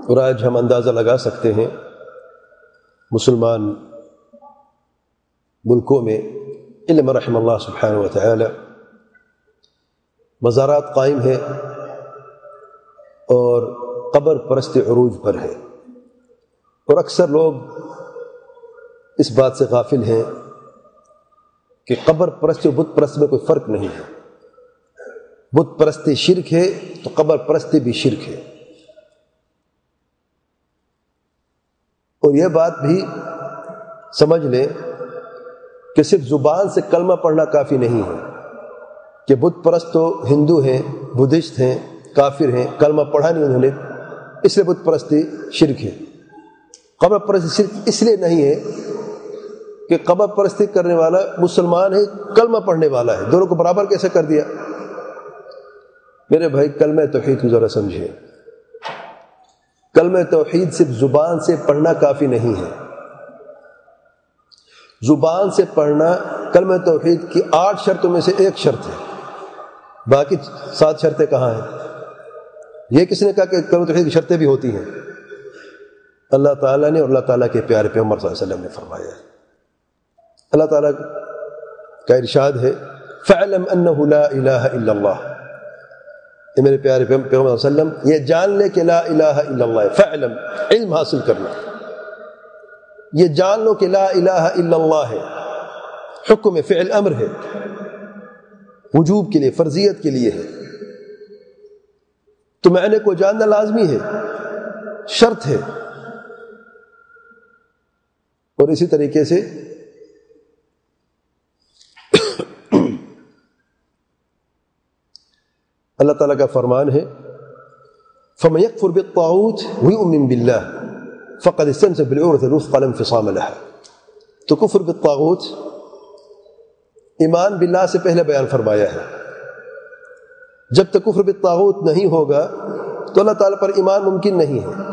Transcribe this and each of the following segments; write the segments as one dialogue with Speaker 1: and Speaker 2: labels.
Speaker 1: اور آج ہم اندازہ لگا سکتے ہیں مسلمان ملکوں میں علم رحم اللہ سبحانہ و تعالی مزارات قائم ہے اور قبر پرست عروج پر ہے، اور اکثر لوگ اس بات سے غافل ہیں کہ قبر پرست و بت پرست میں کوئی فرق نہیں ہے۔ بت پرستی شرک ہے تو قبر پرستی بھی شرک ہے، اور یہ بات بھی سمجھ لیں کہ صرف زبان سے کلمہ پڑھنا کافی نہیں ہے کہ بت پرست تو ہندو ہیں، بدھسٹ ہیں، کافر ہیں، کلمہ پڑھا نہیں انہوں نے اس لیے بت پرستی شرک ہے۔ قبر پرستی شرک اس لیے نہیں ہے کہ قبر پرستی کرنے والا مسلمان ہے، کلمہ پڑھنے والا ہے، دونوں کو برابر کیسے کر دیا؟ میرے بھائی کلمہ توحید کو ذرا سمجھیں، کلمہ توحید صرف زبان سے پڑھنا کافی نہیں ہے۔ زبان سے پڑھنا کلمہ توحید کی 8 شرطوں میں سے ایک شرط ہے، باقی 7 شرطیں کہاں ہیں؟ یہ کس نے کہا کہ کلمہ توحید کی شرطیں بھی ہوتی ہیں؟ اللہ تعالیٰ نے اور اللہ تعالیٰ کے پیارے پیغمبر صلی اللہ علیہ وسلم نے فرمایا ہے۔ اللہ تعالیٰ کا ارشاد ہے فَاعْلَمْ أَنَّهُ لَا إِلَهَ إِلَّا اللَّهُ، یہ میرے پیارے پیغمبر صلی اللہ علیہ وسلم یہ جان لے کہ لا الہ الا اللہ ہے۔ فعلم علم حاصل کرنا، یہ جان لو کہ لا الہ الا اللہ ہے، حکم فعل امر ہے، وجوب کے لیے، فرضیت کے لیے ہے، تو معنی کو جاننا لازمی ہے، شرط ہے۔ اور اسی طریقے سے اللہ تعالیٰ کا فرمان ہے فَمَن يَكْفُرْ بِالطَّاغُوتِ وَيُؤْمِن بِاللَّهِ فَقَدِ اسْتَمْسَكَ بِالْعُرْوَةِ الْوُثْقَى لَا انفِصَامَ لَهَا۔ تو کفر بالطاغوت ایمان باللہ سے پہلے بیان فرمایا ہے۔ جب تک کفر بالطاغوت نہیں ہوگا تو اللہ تعالیٰ پر ایمان ممکن نہیں ہے۔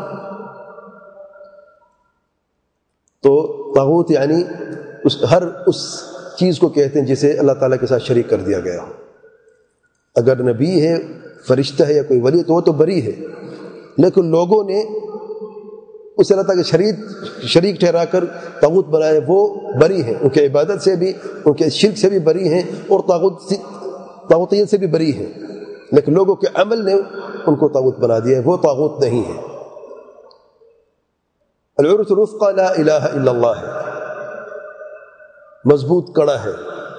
Speaker 1: تو طاغوت یعنی ہر اس چیز کو کہتے ہیں جسے اللہ تعالیٰ کے ساتھ شریک کر دیا گیا ہو۔ اگر نبی ہے، فرشتہ ہے یا کوئی ولی تو وہ تو بری ہے، لیکن لوگوں نے اسے اللہ تعالیٰ کے شریک ٹھہرا کر طاغوت بنائے، وہ بری ہیں، ان کے عبادت سے بھی، ان کے شرک سے بھی بری ہیں، اور طاغوتیت سے بھی بری ہیں، لیکن لوگوں کے عمل نے ان کو طاغوت بنا دیا ہے، وہ طاغوت نہیں ہے۔ العروۃ الوثقی لا الہ الا اللہ ہے، مضبوط کڑا ہے۔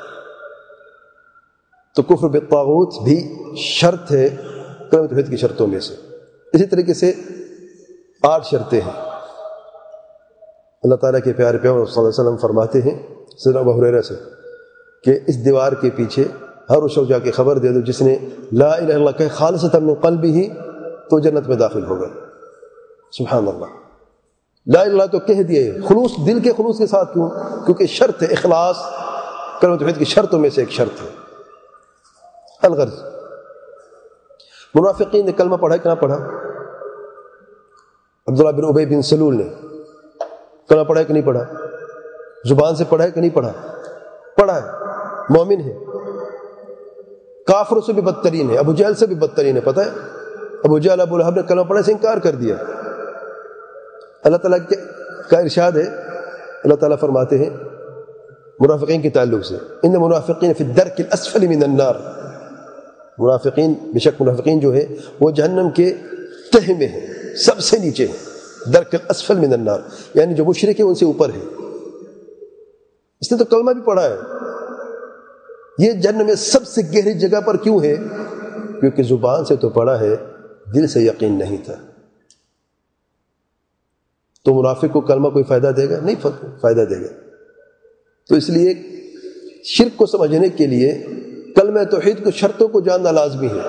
Speaker 1: تو کفر بالطاغوت بھی شرط ہے کلمہ توحید کی شرطوں میں سے۔ اسی طریقے سے 8 شرطیں ہیں۔ اللہ تعالیٰ کے پیارے پیغمبر صلی اللہ علیہ وسلم فرماتے ہیں سیدنا ابو ہریرہ سے کہ اس دیوار کے پیچھے ہر اس شخص جا کے خبر دے دو جس نے لا الہ الا اللہ کہے خالصۃ من قلبہ تو جنت میں داخل ہوگا۔ سبحان اللہ، لا الہ الا اللہ تو کہہ دیے، خلوص، دل کے خلوص کے ساتھ۔ کیوں؟ کیونکہ شرط ہے، اخلاص کلمہ توحید کی شرطوں میں سے ایک شرط ہے۔ الغرض منافقین نے کلمہ پڑھا کہ نہ پڑھا؟ عبداللہ بن ابی بن سلول نے کلمہ پڑھا کہ نہیں پڑھا؟ زبان سے پڑھا ہے کہ نہیں پڑھا؟ پڑھا ہے، مومن ہے، کافروں سے بھی بدترین ہے، ابو جہل سے بھی بدترین ہے۔ پتہ ہے ابو جہل ابو لہب نے کلمہ پڑھنے سے انکار کر دیا۔ اللہ تعالیٰ کا ارشاد ہے، اللہ تعالیٰ فرماتے ہیں منافقین کے تعلق سے ان منافقین فی الدرک الاسفل من النار، منافقین، بے شک منافقین جو ہے وہ جہنم کے تہہ میں ہے، سب سے نیچے ہے، درک الاسفل من النار، یعنی جو مشرک ہے ان سے اوپر ہے۔ اس نے تو کلمہ بھی پڑھا ہے، یہ جہنم میں سب سے گہری جگہ پر کیوں ہے؟ کیونکہ زبان سے تو پڑھا ہے، دل سے یقین نہیں تھا۔ تو منافق کو کلمہ کوئی فائدہ دے گا؟ نہیں فائدہ دے گا۔ تو اس لیے شرک کو سمجھنے کے لیے کلمہ توحید کو شرطوں کو جاننا لازمی ہے۔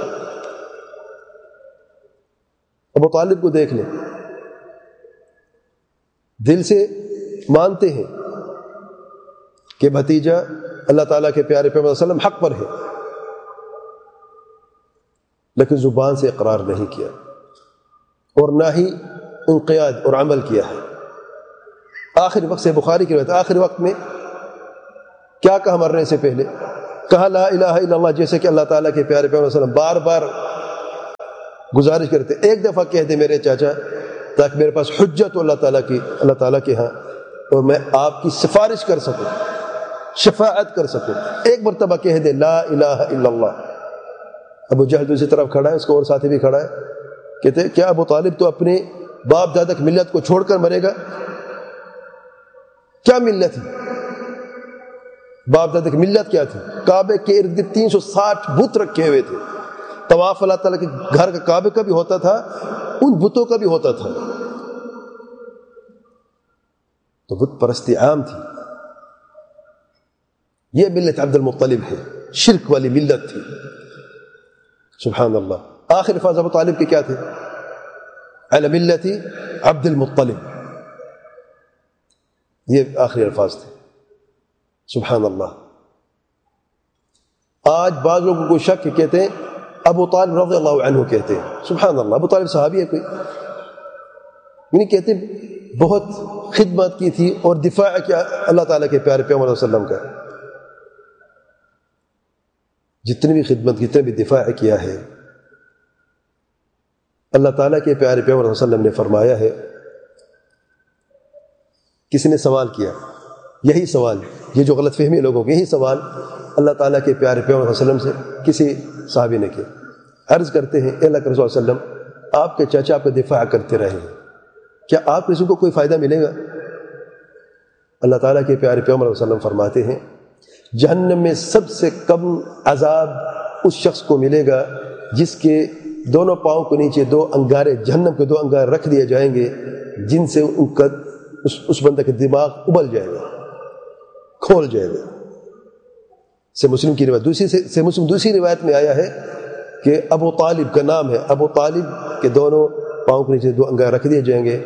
Speaker 1: ابو طالب کو دیکھ لیں، دل سے مانتے ہیں کہ بھتیجا اللہ تعالیٰ کے پیارے پیغمبر صلی اللہ علیہ وسلم حق پر ہے، لیکن زبان سے اقرار نہیں کیا اور نہ ہی انقیاد اور عمل کیا ہے۔ آخری وقت سے بخاری کی روایت، آخری وقت میں کیا کہا مرنے سے پہلے؟ کہا لا الہ الا اللہ، جیسے کہ اللہ تعالیٰ کے پیارے پیغمبر صلی اللہ علیہ وسلم بار بار گزارش کرتے، ایک دفعہ کہہ دے میرے چاچا تاکہ میرے پاس حجت ہو اللہ تعالیٰ کے ہاں، اور میں آپ کی سفارش کر سکوں، شفاعت کر سکوں۔ ایک مرتبہ کہہ دے لا الہ الا اللہ۔ ابو جہل دوسری طرف کھڑا ہے، اس کو اور ساتھی بھی کھڑا ہے، کہتے کیا ابو طالب تو اپنے باپ دادا کی ملت کو چھوڑ کر مرے گا؟ کیا ملت تھی؟ باپ دادا کی ملت کیا تھی؟ کعبے کے ارد گرد 360 بت رکھے ہوئے تھے۔ طواف اللہ تعالیٰ کے گھر کا کعبے کا بھی ہوتا تھا، ان بتوں کا بھی ہوتا تھا، تو بت پرستی عام تھی۔ یہ ملت عبد المطلب ہے، شرک والی ملت تھی۔ سبحان اللہ۔ آخر الفاظ ابو طالب کے کیا تھے؟ علی ملت عبد المطلب، یہ آخری الفاظ تھے۔ سبحان اللہ۔ آج بعض لوگوں کو شک کہتے ہیں ابو طالب رضی اللہ عنہ کہتے ہیں، سبحان اللہ، ابو طالب صحابی ہے کوئی؟ یعنی کہتے ہیں بہت خدمت کی تھی اور دفاع کیا اللہ تعالیٰ کے پیارے پیغمبر صلی اللہ علیہ وسلم کا۔ جتنی بھی خدمت، جتنے بھی دفاع کیا ہے، اللہ تعالیٰ کے پیارے پیغمبر صلی اللہ علیہ وسلم نے فرمایا ہے، کسی نے سوال کیا، یہی سوال، یہ جو غلط فہمی لوگوں کی، یہی سوال اللہ تعالیٰ کے پیارے پیغمبر صلی اللہ علیہ وسلم سے کسی صحابی نے کیا۔ عرض کرتے ہیں اے اللہ کے رسول صلی اللہ علیہ وسلم، آپ کے چاچا آپ کا دفاع کرتے رہے ہیں، کیا آپ کسی کو کوئی فائدہ ملے گا؟ اللہ تعالیٰ کے پیارے پیغمبر صلی اللہ علیہ وسلم فرماتے ہیں جہنم میں سب سے کم عذاب اس شخص کو ملے گا جس کے دونوں پاؤں کے نیچے 2 انگارے، جہنم کے 2 انگارے رکھ دیے جائیں گے، جن سے ان کا اس بندے کا دماغ ابل جائے گا، کھول جائے گا۔ سے مسلم کی روایت، دوسری روایت میں آیا ہے کہ ابو طالب کا نام ہے، ابو طالب کے دونوں پاؤں کے نیچے 2 انگارے رکھ دیے جائیں گے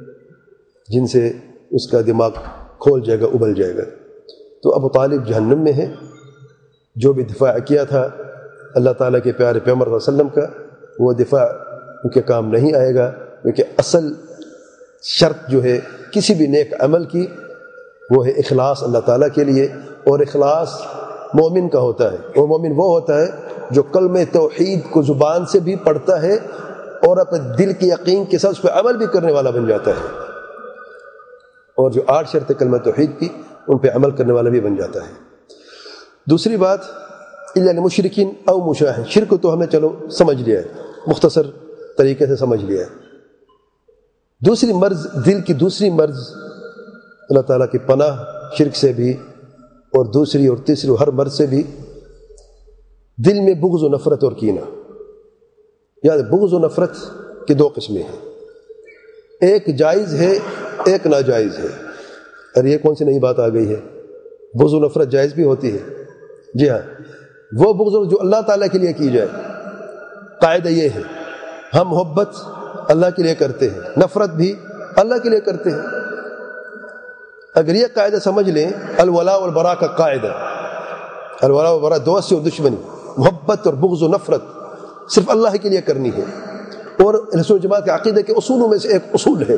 Speaker 1: جن سے اس کا دماغ کھول جائے گا، ابل جائے گا۔ تو ابو طالب جہنم میں ہے۔ جو بھی دفاع کیا تھا اللہ تعالیٰ کے پیارے پیغمبر صلی اللہ علیہ وسلم کا، وہ دفاع ان کے کام نہیں آئے گا، کیونکہ اصل شرط جو ہے کسی بھی نیک عمل کی وہ ہے اخلاص اللہ تعالیٰ کے لیے، اور اخلاص مومن کا ہوتا ہے، اور مومن وہ ہوتا ہے جو کلمہ توحید کو زبان سے بھی پڑھتا ہے اور اپنے دل کی یقین کے ساتھ اس پہ عمل بھی کرنے والا بن جاتا ہے، اور جو 8 شرط کلمہ توحید کی ان پہ عمل کرنے والا بھی بن جاتا ہے۔ دوسری بات الا للمشرکین او مشاہد، شرک تو ہم نے چلو سمجھ لیا ہے، مختصر طریقے سے سمجھ لیا ہے۔ دوسری مرض، دل کی دوسری مرض، اللہ تعالیٰ کی پناہ شرک سے بھی، اور دوسری اور تیسری ہر مرض سے بھی، دل میں بغض و نفرت اور کینہ۔ یاد بغض و نفرت کی 2 قسمیں ہیں، ایک جائز ہے، ایک ناجائز ہے۔ اور یہ کون سی نئی بات آ گئی ہے؟ بغض و نفرت جائز بھی ہوتی ہے، جی ہاں، وہ بغض جو اللہ تعالیٰ کے لیے کی جائے۔ قاعدہ یہ ہے ہم محبت اللہ کے لیے کرتے ہیں، نفرت بھی اللہ کے لیے کرتے ہیں۔ اگر یہ قاعدہ سمجھ لیں، الولاء والبراء کا قاعدہ، الولاء والبراء، دوستی اور دشمنی، محبت اور بغض و نفرت صرف اللہ کے لیے کرنی ہے، اور اہل سنت جماعت کے عقیدے کے اصولوں میں سے ایک اصول ہے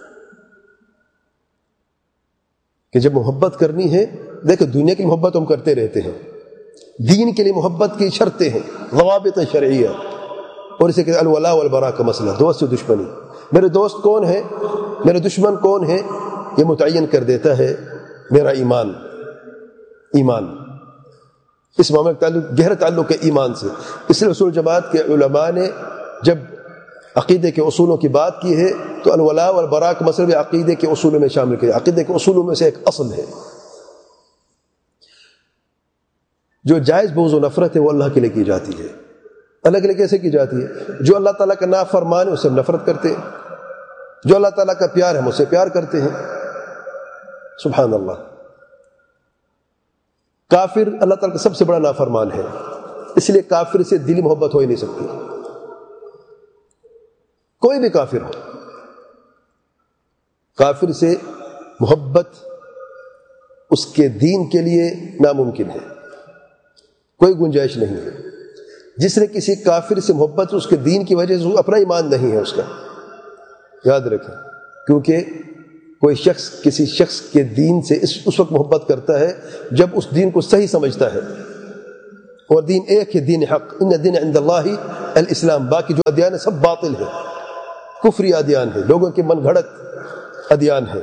Speaker 1: کہ جب محبت کرنی ہے، دیکھو دنیا کی محبت ہم کرتے رہتے ہیں، دین کے لیے محبت کی شرطیں ہیں، ضوابط شرعیہ، اور اسے کہ الولاء والبراء کا مسئلہ، دوست و دشمنی، میرے دوست کون ہے، میرے دشمن کون ہے، یہ متعین کر دیتا ہے میرا ایمان۔ اس معاملے کا تعلق، گہرا تعلق ہے ایمان سے۔ اس لیے اصول جماعت کے علماء نے جب عقیدے کے اصولوں کی بات کی ہے تو الولاء والبراء کا مسئلہ بھی عقیدے کے اصولوں میں شامل کیا۔ عقیدے کے اصولوں میں سے ایک اصل ہے۔ جو جائز بغض و نفرت ہے وہ اللہ کے لیے کی جاتی ہے۔ اللہ کے لیے کیسے کی جاتی ہے؟ جو اللہ تعالیٰ کا نافرمان ہے اس سے نفرت کرتے ہیں، جو اللہ تعالیٰ کا پیار ہے ہم اس سے پیار کرتے ہیں۔ سبحان اللہ۔ کافر اللہ تعالیٰ کا سب سے بڑا نافرمان ہے، اس لیے کافر سے دلی محبت ہو ہی نہیں سکتی، کوئی بھی کافر ہو، کافر سے محبت اس کے دین کے لیے ناممکن ہے، کوئی گنجائش نہیں ہے۔ جس نے کسی کافر سے محبت اس کے دین کی وجہ سے اپنا ایمان نہیں ہے اس کا، یاد رکھیں، کیونکہ کوئی شخص کسی شخص کے دین سے اس وقت محبت کرتا ہے جب اس دین کو صحیح سمجھتا ہے، اور دین ایک ہے، دین حق، ان الدین عند اللہ الاسلام، باقی جو ادیان سب باطل ہے۔ کفری ادیان ہے، لوگوں کے من گھڑت ادیان ہے۔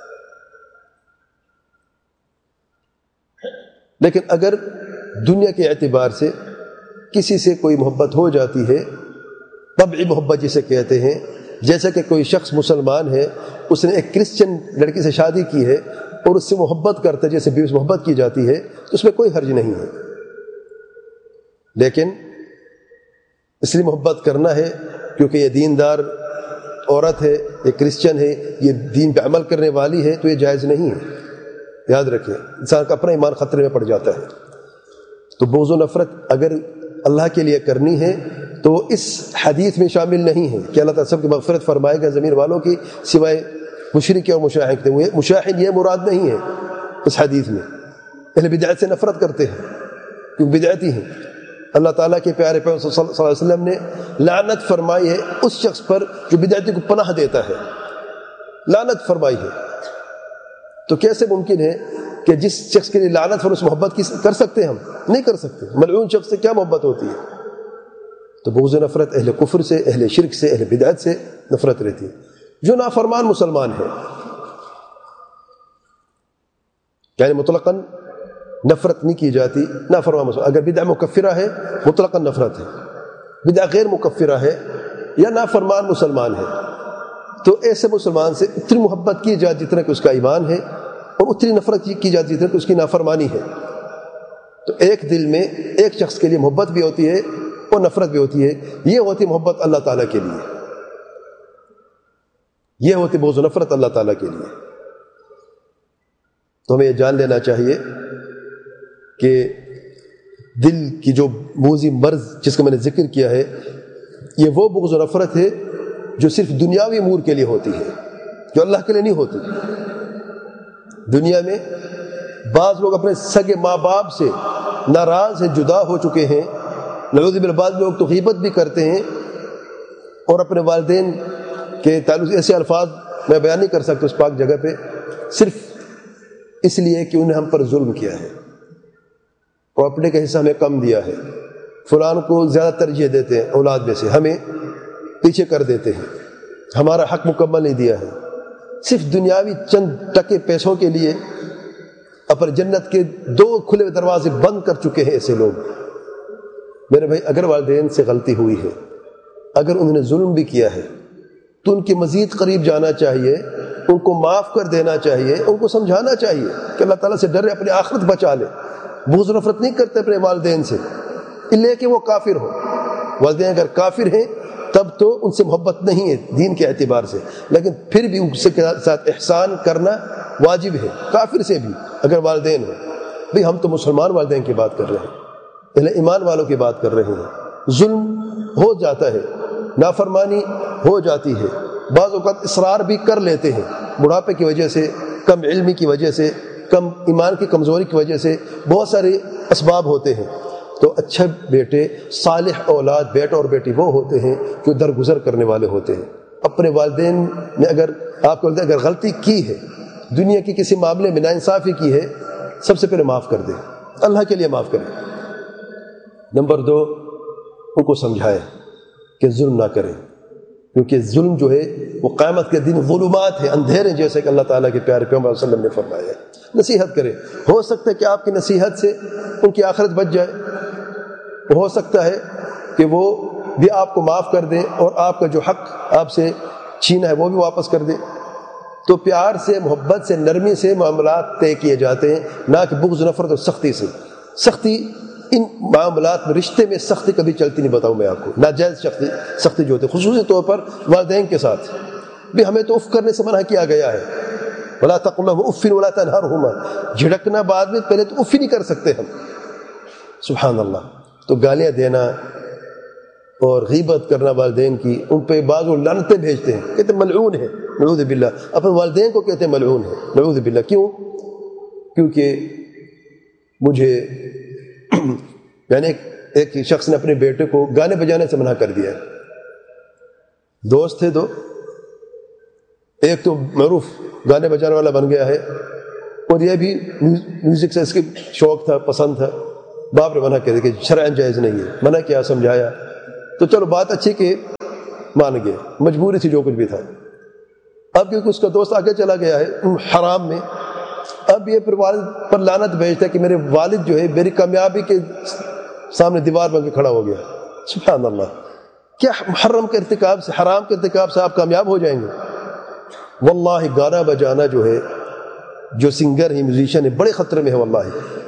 Speaker 1: لیکن اگر دنیا کے اعتبار سے کسی سے کوئی محبت ہو جاتی ہے، طبعی محبت جسے کہتے ہیں، جیسا کہ کوئی شخص مسلمان ہے، اس نے ایک کرسچن لڑکی سے شادی کی ہے اور اس سے محبت کرتا ہے جیسے بیوی سے محبت کی جاتی ہے، تو اس میں کوئی حرج نہیں ہے۔ لیکن اس لیے محبت کرنا ہے کیونکہ یہ دیندار عورت ہے، یہ کرسچن ہے، یہ دین پہ عمل کرنے والی ہے، تو یہ جائز نہیں ہے۔ یاد رکھیں، انسان کا اپنا ایمان خطرے میں پڑ جاتا ہے۔ تو بغض و نفرت اگر اللہ کے لیے کرنی ہے تو اس حدیث میں شامل نہیں ہے کہ اللہ تعالیٰ سب کی مغفرت فرمائے گا زمین والوں کی سوائے مشرک اور مشاہد۔ مشاہد یہ مراد نہیں ہے اس حدیث میں۔ اہل بدعت سے نفرت کرتے ہیں کیونکہ بدعتی ہیں۔ اللہ تعالیٰ کے پیارے پیغمبر صلی اللہ علیہ وسلم نے لعنت فرمائی ہے اس شخص پر جو بدعتی کو پناہ دیتا ہے، لعنت فرمائی ہے۔ تو کیسے ممکن ہے کہ جس شخص کے لیے لعنت پر اس محبت کی کر سکتے ہیں؟ ہم نہیں کر سکتے۔ ملعون شخص سے کیا محبت ہوتی ہے؟ تو بغض نفرت اہل کفر سے، اہل شرک سے، اہل بدعت سے نفرت رہتی ہے۔ جو نافرمان مسلمان ہے، یعنی مطلقاً نفرت نہیں کی جاتی نافرمان مسلمان۔ اگر بدعہ مکفرہ ہے مطلقاً نفرت ہے، بدعہ غیر مکفرہ ہے یا نافرمان مسلمان ہے تو ایسے مسلمان سے اتنی محبت کی جاتی جتنا کہ اس کا ایمان ہے، اور اتنی نفرت کی جاتی جتنا کہ اس کی نافرمانی ہے۔ تو ایک دل میں ایک شخص کے لیے محبت بھی ہوتی ہے اور نفرت بھی ہوتی ہے۔ یہ ہوتی محبت اللہ تعالیٰ کے لیے، یہ ہوتی بغض و نفرت اللہ تعالیٰ کے لیے۔ تو ہمیں یہ جان لینا چاہیے کہ دل کی جو موذی مرض جس کا میں نے ذکر کیا ہے، یہ وہ بغض و نفرت ہے جو صرف دنیاوی امور کے لیے ہوتی ہے، جو اللہ کے لیے نہیں ہوتی۔ دنیا میں بعض لوگ اپنے سگے ماں باپ سے ناراض ہیں، جدا ہو چکے ہیں، نعوذ باللہ بعض لوگ تو غیبت بھی کرتے ہیں اور اپنے والدین کے تعلق ایسے الفاظ میں بیان نہیں کر سکتا اس پاک جگہ پہ، صرف اس لیے کہ انہیں ہم پر ظلم کیا ہے، پراپرٹی کا حصہ ہمیں کم دیا ہے، فلان کو زیادہ ترجیح دیتے ہیں اولاد میں سے، ہمیں پیچھے کر دیتے ہیں، ہمارا حق مکمل نہیں دیا ہے، صرف دنیاوی چند ٹکے پیسوں کے لیے اپنے جنت کے 2 کھلے دروازے بند کر چکے ہیں ایسے لوگ۔ میرے بھائی، اگر والدین سے غلطی ہوئی ہے، اگر انہوں نے ظلم بھی کیا ہے تو ان کے مزید قریب جانا چاہیے، ان کو معاف کر دینا چاہیے، ان کو سمجھانا چاہیے کہ اللہ تعالیٰ سے ڈرے، اپنی آخرت بچا لے۔ بغض و نفرت نہیں کرتے اپنے والدین سے اللہ کہ وہ کافر ہو۔ والدین اگر کافر ہیں تب تو ان سے محبت نہیں ہے دین کے اعتبار سے، لیکن پھر بھی ان سے ساتھ احسان کرنا واجب ہے، کافر سے بھی اگر والدین ہو۔ بھئی ہم تو مسلمان والدین کی بات کر رہے ہیں، اہل ایمان والوں کی بات کر رہے ہیں۔ ظلم ہو جاتا ہے، نافرمانی ہو جاتی ہے، بعض اوقات اصرار بھی کر لیتے ہیں، بڑھاپے کی وجہ سے، کم علمی کی وجہ سے، کم ایمان کی کمزوری کی وجہ سے، بہت سارے اسباب ہوتے ہیں۔ تو اچھے بیٹے، صالح اولاد، بیٹا اور بیٹی وہ ہوتے ہیں جو درگزر کرنے والے ہوتے ہیں۔ اپنے والدین نے اگر آپ کو اگر غلطی کی ہے، دنیا کی کسی معاملے میں ناانصافی کی ہے، سب سے پہلے معاف کر دیں، اللہ کے لیے معاف کریں۔ نمبر 2، ان کو سمجھائیں کہ ظلم نہ کریں، کیونکہ ظلم جو ہے وہ قیامت کے دن ظلمات ہے، اندھیرے، جیسے کہ اللہ تعالیٰ کے پیارے پیغمبر صلی اللہ علیہ وسلم نے فرمایا ہے۔ نصیحت کریں، ہو سکتا ہے کہ آپ کی نصیحت سے ان کی آخرت بچ جائے، ہو سکتا ہے کہ وہ بھی آپ کو معاف کر دیں اور آپ کا جو حق آپ سے چھینا ہے وہ بھی واپس کر دیں۔ تو پیار سے، محبت سے، نرمی سے معاملات طے کیے جاتے ہیں، نہ کہ بغض، نفرت اور سختی سے۔ سختی ان معاملات میں، رشتے میں سختی کبھی چلتی نہیں، بتاؤں میں آپ کو، ناجائز سختی جو ہوتی ہے، خصوصی طور پر والدین کے ساتھ بھی ہمیں تو اف کرنے سے منع کیا گیا ہے۔ وَلَا تَقُل لَهُمَا أُفٍّ وَلَا تَنْهَرْهُمَا، جھڑکنا بعد میں، پہلے تو اف ہی نہیں کر سکتے ہم۔ سبحان اللہ۔ تو گالیاں دینا اور غیبت کرنا والدین کی، ان پہ بعض وہ لعنتیں بھیجتے ہیں، کہتے ہیں ملعون ہے، نعوذ باللہ، اپنے والدین کو کہتے ہیں ملعون ہے، نعوذ باللہ۔ کیوں؟ کیونکہ مجھے یعنی ایک شخص نے اپنے بیٹے کو گانے بجانے سے منع کر دیا ہے۔ دوست تھے دو، ایک تو معروف گانے بجانے والا بن گیا ہے اور یہ بھی میوزک سے اس کی شوق تھا، پسند تھا۔ باپ نے منع کر دیا کہ شرعاً جائز نہیں ہے، منع کیا، سمجھایا، تو چلو بات اچھی کہ مان گئے, مجبوری تھی جو کچھ بھی تھا. اب کیونکہ اس کا دوست آگے چلا گیا ہے حرام میں, اب یہ پھر والد پر لعنت بھیجتا ہے کہ میرے والد جو ہے میری کامیابی کے سامنے دیوار بن کے کھڑا ہو گیا. سبحان اللہ, کیا محرم کے ارتکاب سے, حرام کے ارتکاب سے آپ کامیاب ہو جائیں گے؟ واللہ گانا بجانا جو ہے, جو سنگر ہے, میوزیشین ہے, بڑے خطرے میں ہے واللہ.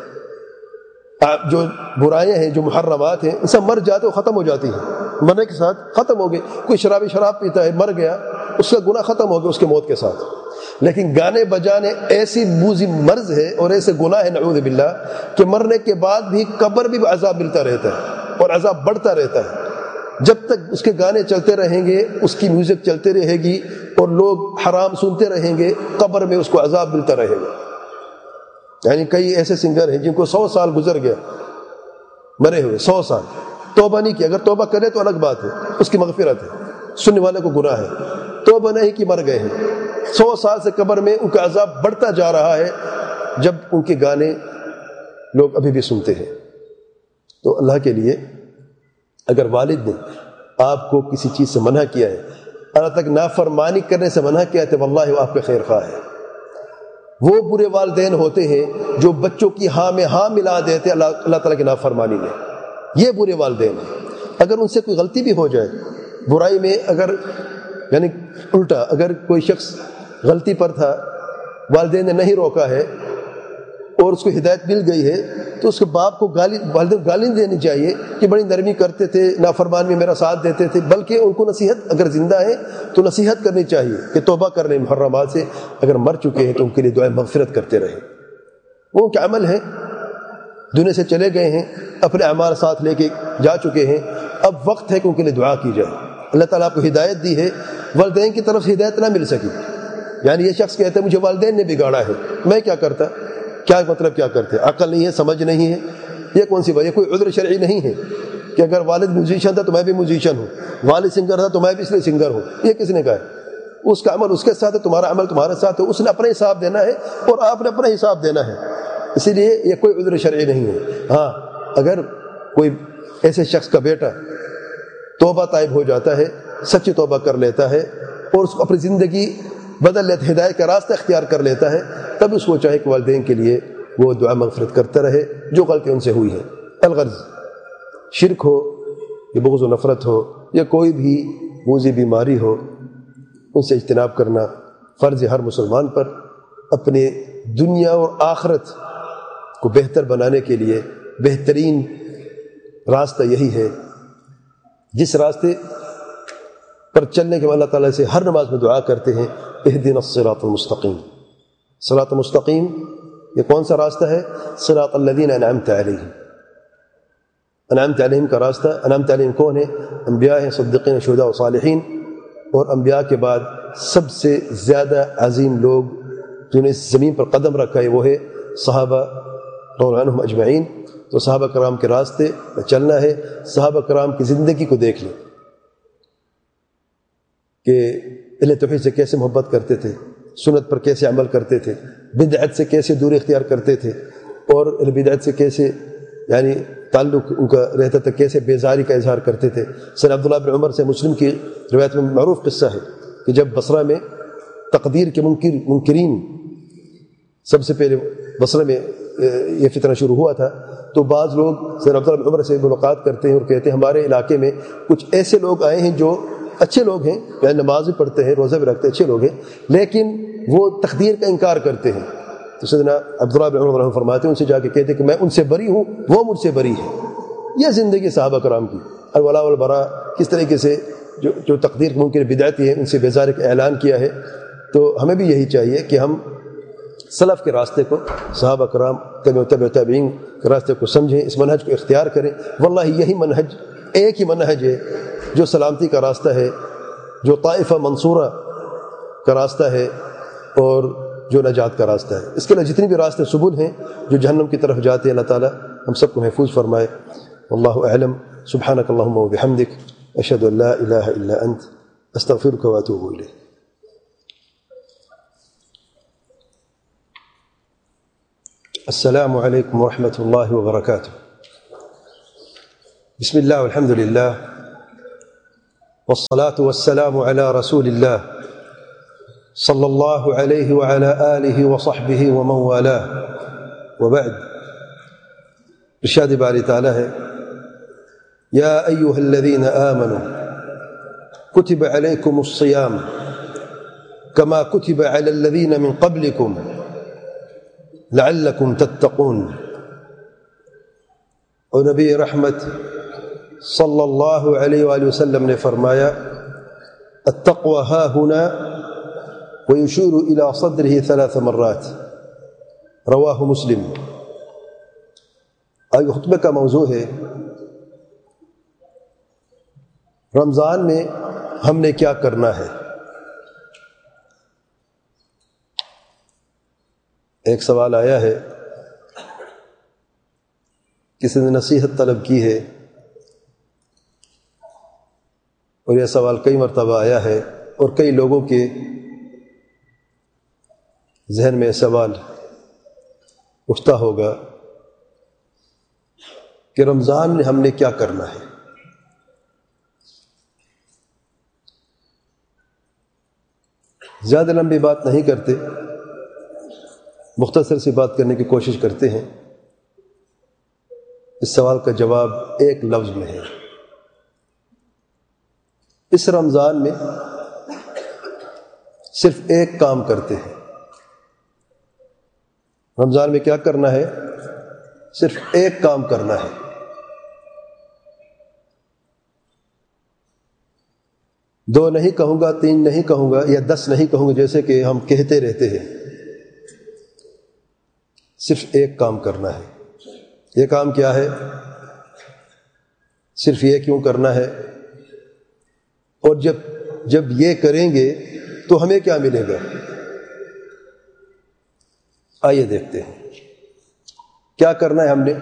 Speaker 1: جو برائیاں ہیں, جو محرمات ہیں, ان سے مر جاتے ہو ختم ہو جاتی ہیں, مرنے کے ساتھ ختم ہو گئے. کوئی شرابی شراب پیتا ہے, مر گیا, اس کا گناہ ختم ہو گیا اس کے موت کے ساتھ. لیکن گانے بجانے ایسی موذی مرض ہے اور ایسے گناہ ہے نعوذ باللہ کہ مرنے کے بعد بھی قبر بھی عذاب ملتا رہتا ہے اور عذاب بڑھتا رہتا ہے. جب تک اس کے گانے چلتے رہیں گے, اس کی میوزک چلتے رہے گی اور لوگ حرام سنتے رہیں گے, قبر میں اس کو عذاب ملتا رہے گا. یعنی کئی ایسے سنگر ہیں جن کو 100 سال گزر گیا مرے ہوئے, 100 سال توبہ نہیں کی. اگر توبہ کرے تو الگ بات ہے, اس کی مغفرت ہے, سننے والے کو گناہ ہے. توبہ نہیں کی, مر گئے ہیں, 100 سال سے قبر میں ان کا عذاب بڑھتا جا رہا ہے, جب ان کے گانے لوگ ابھی بھی سنتے ہیں. تو اللہ کے لیے اگر والد نے آپ کو کسی چیز سے منع کیا ہے, اللہ تک نافرمانی کرنے سے منع کیا ہے, تو واللہ وہ آپ کے خیر خواہ ہے. وہ برے والدین ہوتے ہیں جو بچوں کی ہاں میں ہاں ملا دیتے اللہ تعالیٰ کی نافرمانی میں. یہ برے والدین ہیں. اگر ان سے کوئی غلطی بھی ہو جائے برائی میں, اگر یعنی الٹا اگر کوئی شخص غلطی پر تھا, والدین نے نہیں روکا ہے اور اس کو ہدایت مل گئی ہے, تو اس کے باپ کو والدین گالی دینی چاہیے کہ بڑی نرمی کرتے تھے, نافرمان میں میرا ساتھ دیتے تھے. بلکہ ان کو نصیحت, اگر زندہ ہیں تو نصیحت کرنی چاہیے کہ توبہ کر لیں محرمات سے. اگر مر چکے ہیں تو ان کے لیے دعائیں مغفرت کرتے رہیں. وہ کیا عمل ہے, دنیا سے چلے گئے ہیں, اپنے اعمال ساتھ لے کے جا چکے ہیں, اب وقت ہے کہ ان کے لیے دعا کی جائے. اللہ تعالیٰ آپ کو ہدایت دی ہے, والدین کی طرف سے ہدایت نہ مل سکی. یعنی یہ شخص کہتا ہے مجھے والدین نے بگاڑا ہے, میں کیا کرتا, کیا مطلب کیا کرتے, عقل نہیں ہے, سمجھ نہیں ہے, یہ کون سی بات, یہ کوئی عذر شرعی نہیں ہے کہ اگر والد میوزیشین تھا تو میں بھی میوزیشین ہوں, والد سنگر تھا تو میں بھی اس لیے سنگر ہوں. یہ کس نے کہا ہے؟ اس کا عمل اس کے ساتھ ہے, تمہارا عمل تمہارے ساتھ ہے. اس نے اپنا حساب دینا ہے اور آپ نے اپنا حساب دینا ہے. اسی لیے یہ کوئی عذر شرعی نہیں ہے. ہاں, اگر کوئی ایسے شخص کا بیٹا توبہ طائب ہو جاتا ہے, سچی توبہ کر لیتا ہے اور اس کو اپنی زندگی بدل لیتا ہے, ہدایت کا راستہ اختیار کر لیتا ہے, تب اس کو چاہے کہ والدین کے لیے وہ دعا مغفرت کرتا رہے جو غلطی ان سے ہوئی ہے. الغرض شرک ہو یا بغض و نفرت ہو یا کوئی بھی موذی بیماری ہو, ان سے اجتناب کرنا فرض ہے ہر مسلمان پر. اپنے دنیا اور آخرت کو بہتر بنانے کے لیے بہترین راستہ یہی ہے, جس راستے پر چلنے کے بعد اللہ تعالیٰ سے ہر نماز میں دعا کرتے ہیں, اہدنا الصراط المستقیم. صراط مستقیم یہ کون سا راستہ ہے؟ صراط الذین انعمت علیہم. انعمت علیہم کا راستہ, انعمت علیہم کون ہے؟ انبیاء ہیں, صدیقین, شہداء و صالحین. اور انبیاء کے بعد سب سے زیادہ عظیم لوگ جنہوں نے اس زمین پر قدم رکھا ہے وہ ہے صحابہ رضی اللہ عنہم اجمعین. تو صحابہ کرام کے راستے میں چلنا ہے. صحابہ کرام کی زندگی کو دیکھ لیں کہ اہل توحید سے کیسے محبت کرتے تھے, سنت پر کیسے عمل کرتے تھے, بدعت سے کیسے دوری اختیار کرتے تھے, اور بدعت سے کیسے یعنی تعلق ان کا رہتا تھا, کیسے بیزاری کا اظہار کرتے تھے. سر عبداللہ بن عمر سے مسلم کی روایت میں معروف قصہ ہے کہ جب بصرہ میں تقدیر کے منکرین سب سے پہلے بصرہ میں یہ فتنہ شروع ہوا تھا, تو بعض لوگ سر عبداللہ بن عمر سے ملاقات کرتے ہیں اور کہتے ہیں ہمارے علاقے میں کچھ ایسے لوگ آئے ہیں جو اچھے لوگ ہیں, یعنی نماز بھی پڑھتے ہیں, روزہ بھی رکھتے ہیں, اچھے لوگ ہیں, لیکن وہ تقدیر کا انکار کرتے ہیں. تو سیدنا عبداللہ بن عمر فرماتے ہیں ان سے جا کے کہتے ہیں کہ میں ان سے بری ہوں, وہ مجھ سے بری ہے. یہ زندگی صحابہ کرام کی الولاء والبراء, کس طریقے سے جو تقدیر کے ممکن بدعتی ہیں ان سے بیزاری کا اعلان کیا ہے. تو ہمیں بھی یہی چاہیے کہ ہم سلف کے راستے کو, صحابہ کرام تبع تابعین کے راستے کو سمجھیں, اس منہج کو اختیار کریں. واللہ یہی منہج, ایک ہی منہج ہے جو سلامتی کا راستہ ہے, جو طائفہ منصورہ کا راستہ ہے اور جو نجات کا راستہ ہے. اس کے علاوہ جتنی بھی راستے سبل ہیں جو جہنم کی طرف جاتے ہیں, اللہ تعالی ہم سب کو محفوظ فرمائے. واللہ اعلم. سبحانک اللہم و بحمدک, اشہد ان لا الہ الا انت, استغفرک و اتوب الیک. السلام علیکم ورحمۃ اللہ وبرکاتہ. بسم اللہ والحمد للہ والصلاة والسلام على رسول الله صلى الله عليه وعلى آله وصحبه ومن والاه وبعد. ارشاد باری تعالیٰ ہے یا ایہا الذین آمنوا کتب علیکم الصیام کما کتب علی الذین من قبلکم لعلکم تتقون. اور نبی رحمت صلی اللہ علیہ وآلہ وسلم نے فرمایا التقوى ها هنا ويشير إلى صدره 3 مرات. رواہ مسلم. آج خطبہ کا موضوع ہے رمضان میں ہم نے کیا کرنا ہے. ایک سوال آیا ہے، کسی نے نصیحت طلب کی ہے اور یہ سوال کئی مرتبہ آیا ہے اور کئی لوگوں کے ذہن میں سوال اٹھتا ہوگا کہ رمضان میں ہم نے کیا کرنا ہے. زیادہ لمبی بات نہیں کرتے، مختصر سی بات کرنے کی کوشش کرتے ہیں. اس سوال کا جواب ایک لفظ میں ہے. اس رمضان میں صرف ایک کام کرتے ہیں. رمضان میں کیا کرنا ہے؟ صرف ایک کام کرنا ہے. دو نہیں کہوں گا، 3 نہیں کہوں گا، یا 10 نہیں کہوں گا جیسے کہ ہم کہتے رہتے ہیں. صرف ایک کام کرنا ہے. یہ کام کیا ہے؟ صرف یہ کیوں کرنا ہے؟ اور جب یہ کریں گے تو ہمیں کیا ملے گا؟ آئیے دیکھتے ہیں کیا کرنا ہے ہم نے.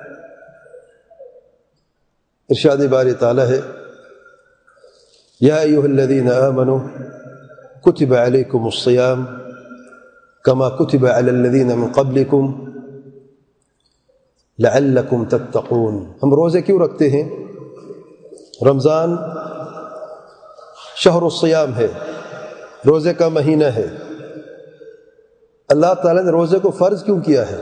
Speaker 1: ارشاد باری تعالیٰ ہے یا ایھا الذین آمنوا کتب علیکم الصیام کما کتب علی الذین من قبلکم لعلکم تتقون. ہم روزے کیوں رکھتے ہیں؟ رمضان شہر الصیام ہے، روزے کا مہینہ ہے. اللہ تعالیٰ نے روزے کو فرض کیوں کیا ہے؟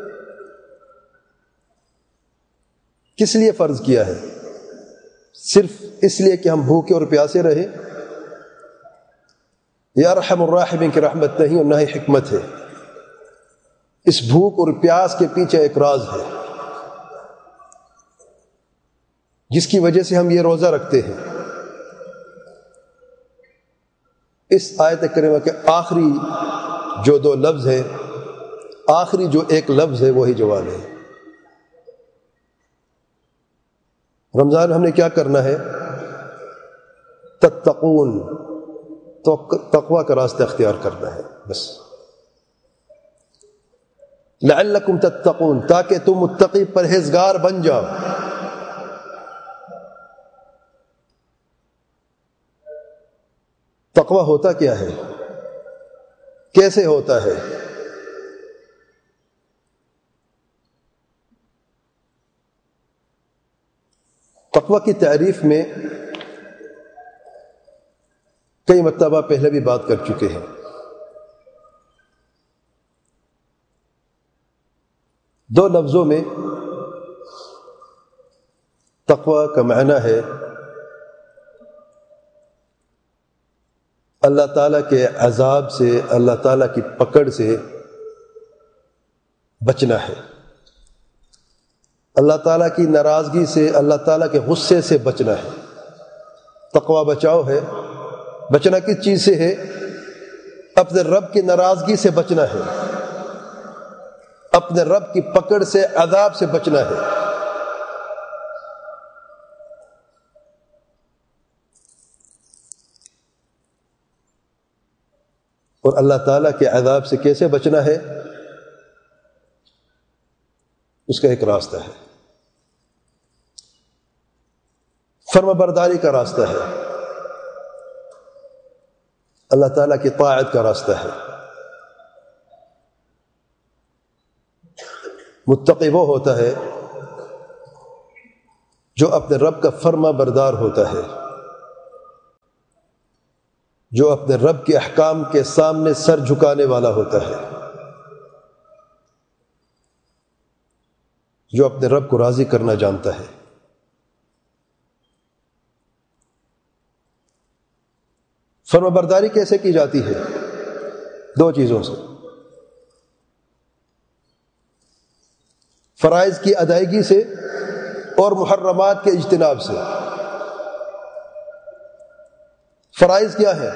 Speaker 1: کس لیے فرض کیا ہے؟ صرف اس لیے کہ ہم بھوکے اور پیاسے رہیں؟ یا ارحم الراحمین کی رحمت نہیں اور نہ ہی حکمت ہے. اس بھوک اور پیاس کے پیچھے ایک راز ہے جس کی وجہ سے ہم یہ روزہ رکھتے ہیں. اس آیت کریمہ کے آخری جو 2 لفظ ہیں، آخری جو ایک لفظ ہے وہی جواب ہے. رمضان ہم نے کیا کرنا ہے؟ تتقون، تو تقوی کا راستہ اختیار کرنا ہے. بس لعلکم تتقون، تاکہ تم متقی پرہیزگار بن جاؤ. تقوی ہوتا کیا ہے؟ کیسے ہوتا ہے؟ تقوی کی تعریف میں کئی مرتبہ پہلے بھی بات کر چکے ہیں. دو لفظوں میں تقوی کا معنی ہے اللہ تعالیٰ کے عذاب سے، اللہ تعالیٰ کی پکڑ سے بچنا ہے، اللہ تعالیٰ کی ناراضگی سے، اللہ تعالیٰ کے غصے سے بچنا ہے. تقوی بچاؤ ہے. بچنا کس چیز سے ہے؟ اپنے رب کی ناراضگی سے بچنا ہے، اپنے رب کی پکڑ سے، عذاب سے بچنا ہے. اور اللہ تعالیٰ کے عذاب سے کیسے بچنا ہے؟ اس کا ایک راستہ ہے، فرما برداری کا راستہ ہے، اللہ تعالیٰ کی طاعت کا راستہ ہے. متقی وہ ہوتا ہے جو اپنے رب کا فرما بردار ہوتا ہے، جو اپنے رب کے احکام کے سامنے سر جھکانے والا ہوتا ہے، جو اپنے رب کو راضی کرنا جانتا ہے۔ فرما برداری کیسے کی جاتی ہے؟ دو چیزوں سے، فرائض کی ادائیگی سے اور محرمات کے اجتناب سے۔ فرائض کیا ہے؟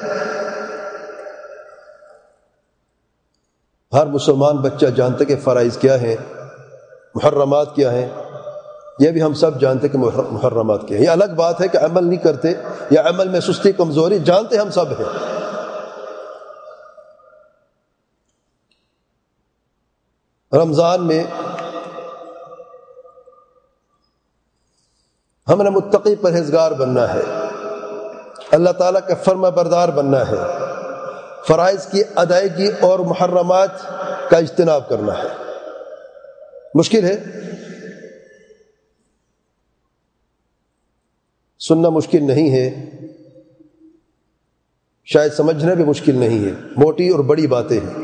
Speaker 1: ہر مسلمان بچہ جانتے کہ فرائض کیا ہیں، محرمات کیا ہیں، یہ بھی ہم سب جانتے کہ محرمات کیا ہیں۔ یہ الگ بات ہے کہ عمل نہیں کرتے یا عمل میں سستی کمزوری، جانتے ہم سب ہیں۔ رمضان میں ہم نے متقی پرہیزگار بننا ہے، اللہ تعالیٰ کا فرما بردار بننا ہے، فرائض کی ادائیگی اور محرمات کا اجتناب کرنا ہے۔ مشکل ہے، سننا مشکل نہیں ہے، شاید سمجھنا بھی مشکل نہیں ہے، موٹی اور بڑی باتیں ہیں،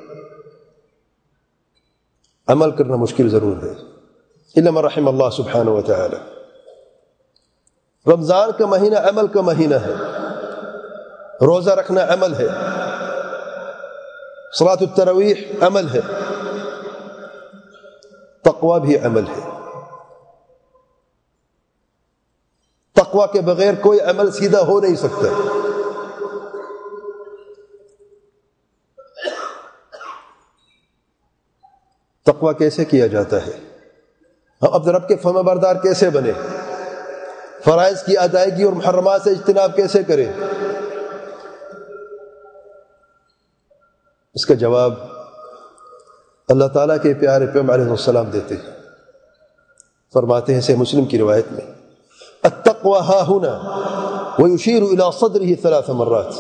Speaker 1: عمل کرنا مشکل ضرور ہے، الا من رحم اللہ سبحانہ و تعالی۔ رمضان کا مہینہ عمل کا مہینہ ہے، روزہ رکھنا عمل ہے، صلاۃ التراویح عمل ہے، تقوی بھی عمل ہے۔ تقوی کے بغیر کوئی عمل سیدھا ہو نہیں سکتا۔ تقوی کیسے کیا جاتا ہے؟ ہم اپنے رب کے فرما بردار کیسے بنے؟ فرائض کی ادائیگی اور محرمات سے اجتناب کیسے کریں؟ اس کا جواب اللہ تعالیٰ کے پیارے پیغمبر علیہ السلام دیتے ہیں۔ فرماتے ہیں صحیح مسلم کی روایت میں، التقوى ها هنا ويشير الى صدره 3 مرات۔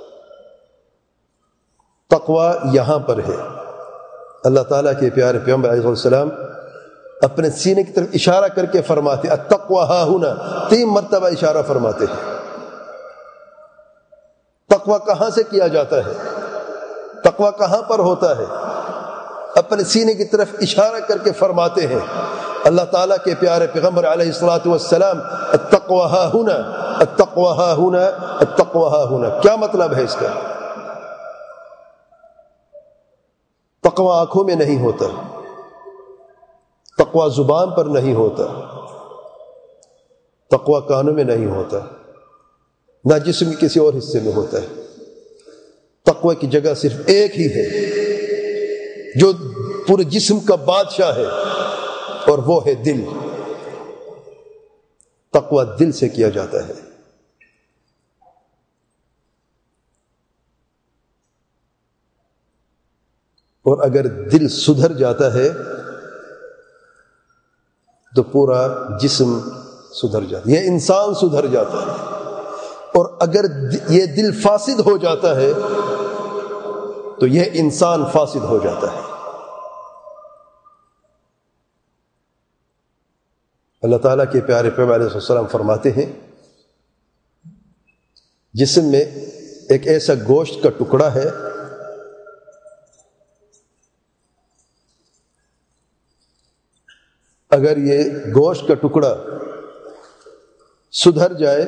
Speaker 1: تقوی یہاں پر ہے۔ اللہ تعالیٰ کے پیارے پیغمبر علیہ السلام اپنے سینے کی طرف اشارہ کر کے فرماتے التقوى ها هنا، 3 مرتبہ اشارہ فرماتے ہیں۔ تقوی کہاں سے کیا جاتا ہے؟ تقوی کہاں پر ہوتا ہے؟ اپنے سینے کی طرف اشارہ کر کے فرماتے ہیں اللہ تعالیٰ کے پیارے پیغمبر علیہ الصلوۃ والسلام، التقوى ها هنا، التقوى ها هنا، التقوى ها هنا۔ کیا مطلب ہے اس کا؟ تقوی آنکھوں میں نہیں ہوتا، تقوی زبان پر نہیں ہوتا، تقوی کانوں میں نہیں ہوتا، نہ جسم کے کسی اور حصے میں ہوتا ہے۔ تقوی کی جگہ صرف ایک ہی ہے جو پورے جسم کا بادشاہ ہے، اور وہ ہے دل۔ تقوی دل سے کیا جاتا ہے۔ اور اگر دل سدھر جاتا ہے تو پورا جسم سدھر جاتا ہے، یہ انسان سدھر جاتا ہے۔ اور اگر یہ دل فاسد ہو جاتا ہے تو یہ انسان فاسد ہو جاتا ہے۔ اللہ تعالیٰ کے پیارے پیغمبر علیہ السلام فرماتے ہیں، جسم میں ایک ایسا گوشت کا ٹکڑا ہے اگر یہ گوشت کا ٹکڑا سدھر جائے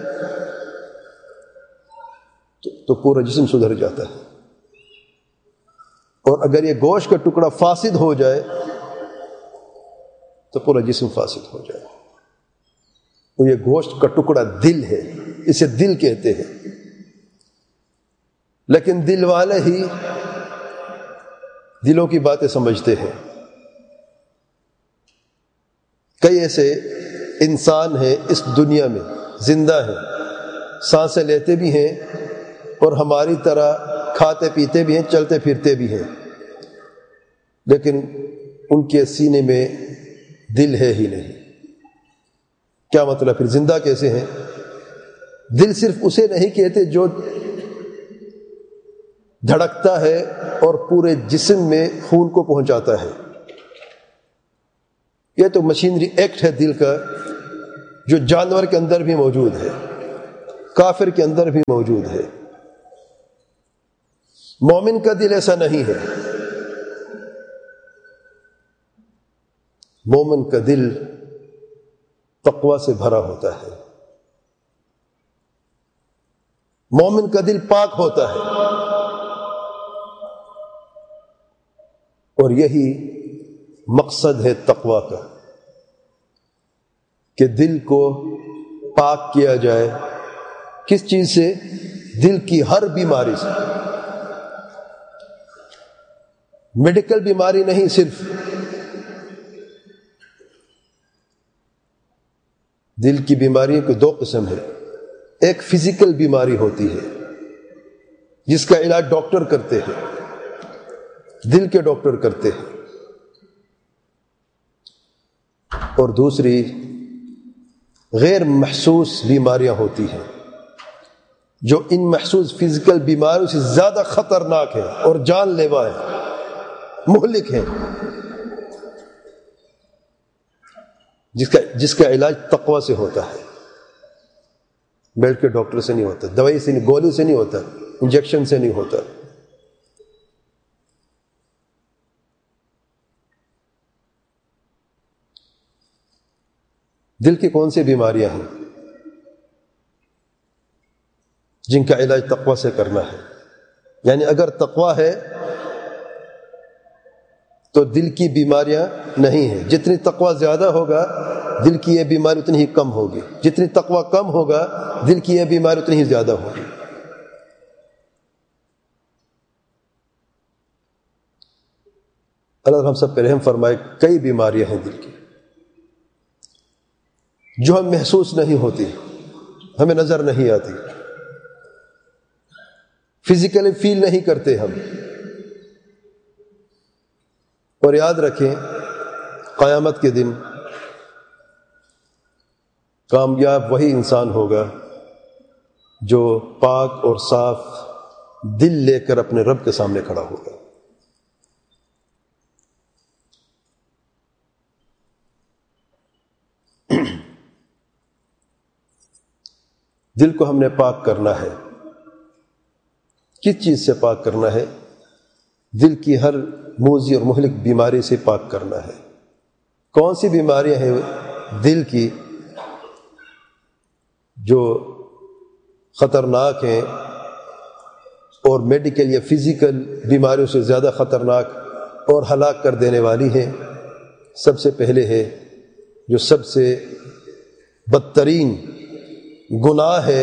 Speaker 1: تو پورا جسم سدھر جاتا ہے، اور اگر یہ گوشت کا ٹکڑا فاسد ہو جائے تو پورا جسم فاسد ہو جائے۔ وہ یہ گوشت کا ٹکڑا دل ہے، اسے دل کہتے ہیں۔ لیکن دل والے ہی دلوں کی باتیں سمجھتے ہیں۔ کئی ایسے انسان ہیں اس دنیا میں، زندہ ہیں، سانسیں لیتے بھی ہیں اور ہماری طرح کھاتے پیتے بھی ہیں، چلتے پھرتے بھی ہیں، لیکن ان کے سینے میں دل ہے ہی نہیں۔ کیا مطلب؟ پھر زندہ کیسے ہیں؟ دل صرف اسے نہیں کہتے جو دھڑکتا ہے اور پورے جسم میں خون کو پہنچاتا ہے، یہ تو مشینری ایکٹ ہے دل کا، جو جانور کے اندر بھی موجود ہے، کافر کے اندر بھی موجود ہے۔ مومن کا دل ایسا نہیں ہے. مومن کا دل تقوی سے بھرا ہوتا ہے. مومن کا دل پاک ہوتا ہے. اور یہی مقصد ہے تقوی کا کہ دل کو پاک کیا جائے. کس چیز سے؟ دل کی ہر بیماری سے. میڈیکل بیماری نہیں صرف، دل کی بیماریوں کی دو قسم ہے. ایک فزیکل بیماری ہوتی ہے جس کا علاج ڈاکٹر کرتے ہیں، دل کے ڈاکٹر کرتے ہیں. اور دوسری غیر محسوس بیماریاں ہوتی ہیں جو ان محسوس فزیکل بیماریوں سے زیادہ خطرناک ہیں اور جان لیوا ہیں، مہلک ہیں، جس کا علاج تقوی سے ہوتا ہے. بیٹھ کے ڈاکٹر سے نہیں ہوتا، دوائی سے نہیں، گولی سے نہیں ہوتا، انجیکشن سے نہیں ہوتا. دل کی کون سی بیماریاں ہیں جن کا علاج تقوی سے کرنا ہے؟ یعنی اگر تقوی ہے تو دل کی بیماریاں نہیں ہیں. جتنی تقوی زیادہ ہوگا دل کی یہ بیماری اتنی ہی کم ہوگی، جتنی تقوی کم ہوگا دل کی یہ بیماری اتنی ہی زیادہ ہوگی. اللہ ہم سب پہ رحم فرمائے. کئی بیماریاں ہیں دل کی جو ہم محسوس نہیں ہوتی، ہمیں نظر نہیں آتی، فزیکلی فیل نہیں کرتے ہم. اور یاد رکھیں قیامت کے دن کامیاب وہی انسان ہوگا جو پاک اور صاف دل لے کر اپنے رب کے سامنے کھڑا ہوگا. دل کو ہم نے پاک کرنا ہے. کس چیز سے پاک کرنا ہے؟ دل کی ہر موذی اور مہلک بیماری سے پاک کرنا ہے. کون سی بیماریاں ہیں دل کی جو خطرناک ہیں اور میڈیکل یا فزیکل بیماریوں سے زیادہ خطرناک اور ہلاک کر دینے والی ہیں؟ سب سے پہلے ہے جو سب سے بدترین گناہ ہے،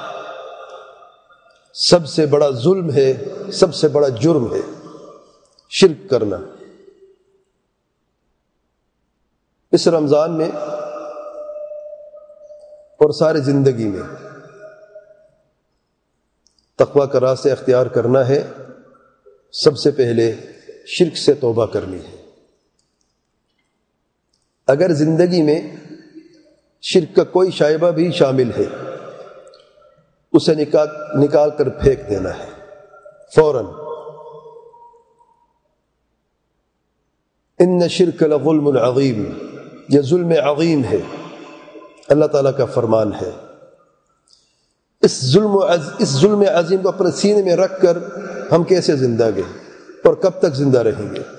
Speaker 1: سب سے بڑا ظلم ہے، سب سے بڑا جرم ہے، شرک کرنا. اس رمضان میں اور ساری زندگی میں تقوی کا راستہ اختیار کرنا ہے. سب سے پہلے شرک سے توبہ کرنی ہے. اگر زندگی میں شرک کا کوئی شائبہ بھی شامل ہے اسے نکال کر پھینک دینا ہے فوراً. ان شرک لظلم عظیم، یہ ظلم عظیم ہے، اللہ تعالیٰ کا فرمان ہے. اس ظلم عظیم کو اپنے سینے میں رکھ کر ہم کیسے زندہ گئے اور کب تک زندہ رہیں گے؟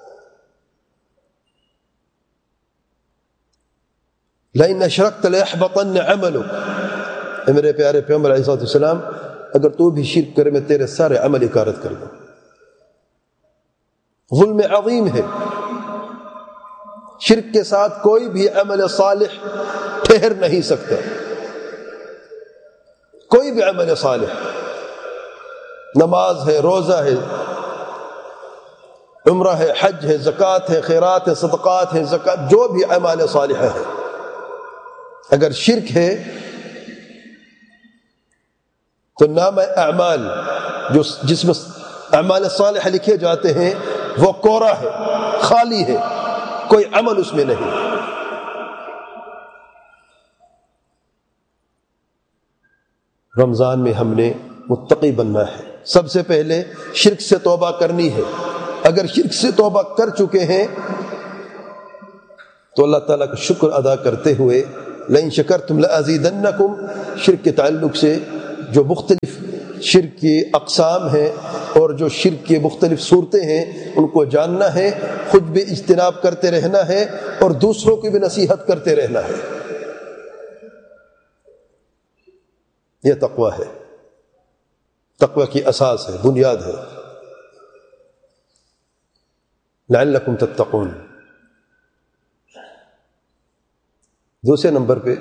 Speaker 1: لئن اشرکت لیحبطن عملک، اے میرے پیارے پیغمبر علیہ السلام اگر تو بھی شرک کرے میں تیرے سارے عمل اکارت کر دوں. ظلم عظیم ہے. شرک کے ساتھ کوئی بھی عمل صالح ٹھہر نہیں سکتا. کوئی بھی عمل صالح، نماز ہے، روزہ ہے، عمرہ ہے، حج ہے، زکوٰۃ ہے، خیرات ہے، صدقات ہے، زکوٰۃ، جو بھی اعمال صالحہ ہے، اگر شرک ہے تو نام اعمال جس میں اعمال صالحہ لکھے جاتے ہیں وہ کورا ہے، خالی ہے، کوئی عمل اس میں نہیں. رمضان میں ہم نے متقی بننا ہے. سب سے پہلے شرک سے توبہ کرنی ہے. اگر شرک سے توبہ کر چکے ہیں تو اللہ تعالیٰ کا شکر ادا کرتے ہوئے لئن شکرتم لازیدنکم، شرک کے تعلق سے جو مختلف شرک کی اقسام ہیں اور جو شرک کی مختلف صورتیں ہیں ان کو جاننا ہے، خود بھی اجتناب کرتے رہنا ہے اور دوسروں کی بھی نصیحت کرتے رہنا ہے۔ یہ تقویٰ ہے، تقویٰ کی اساس ہے، بنیاد ہے۔ لعلکم تتقون۔ دوسرے نمبر پہ،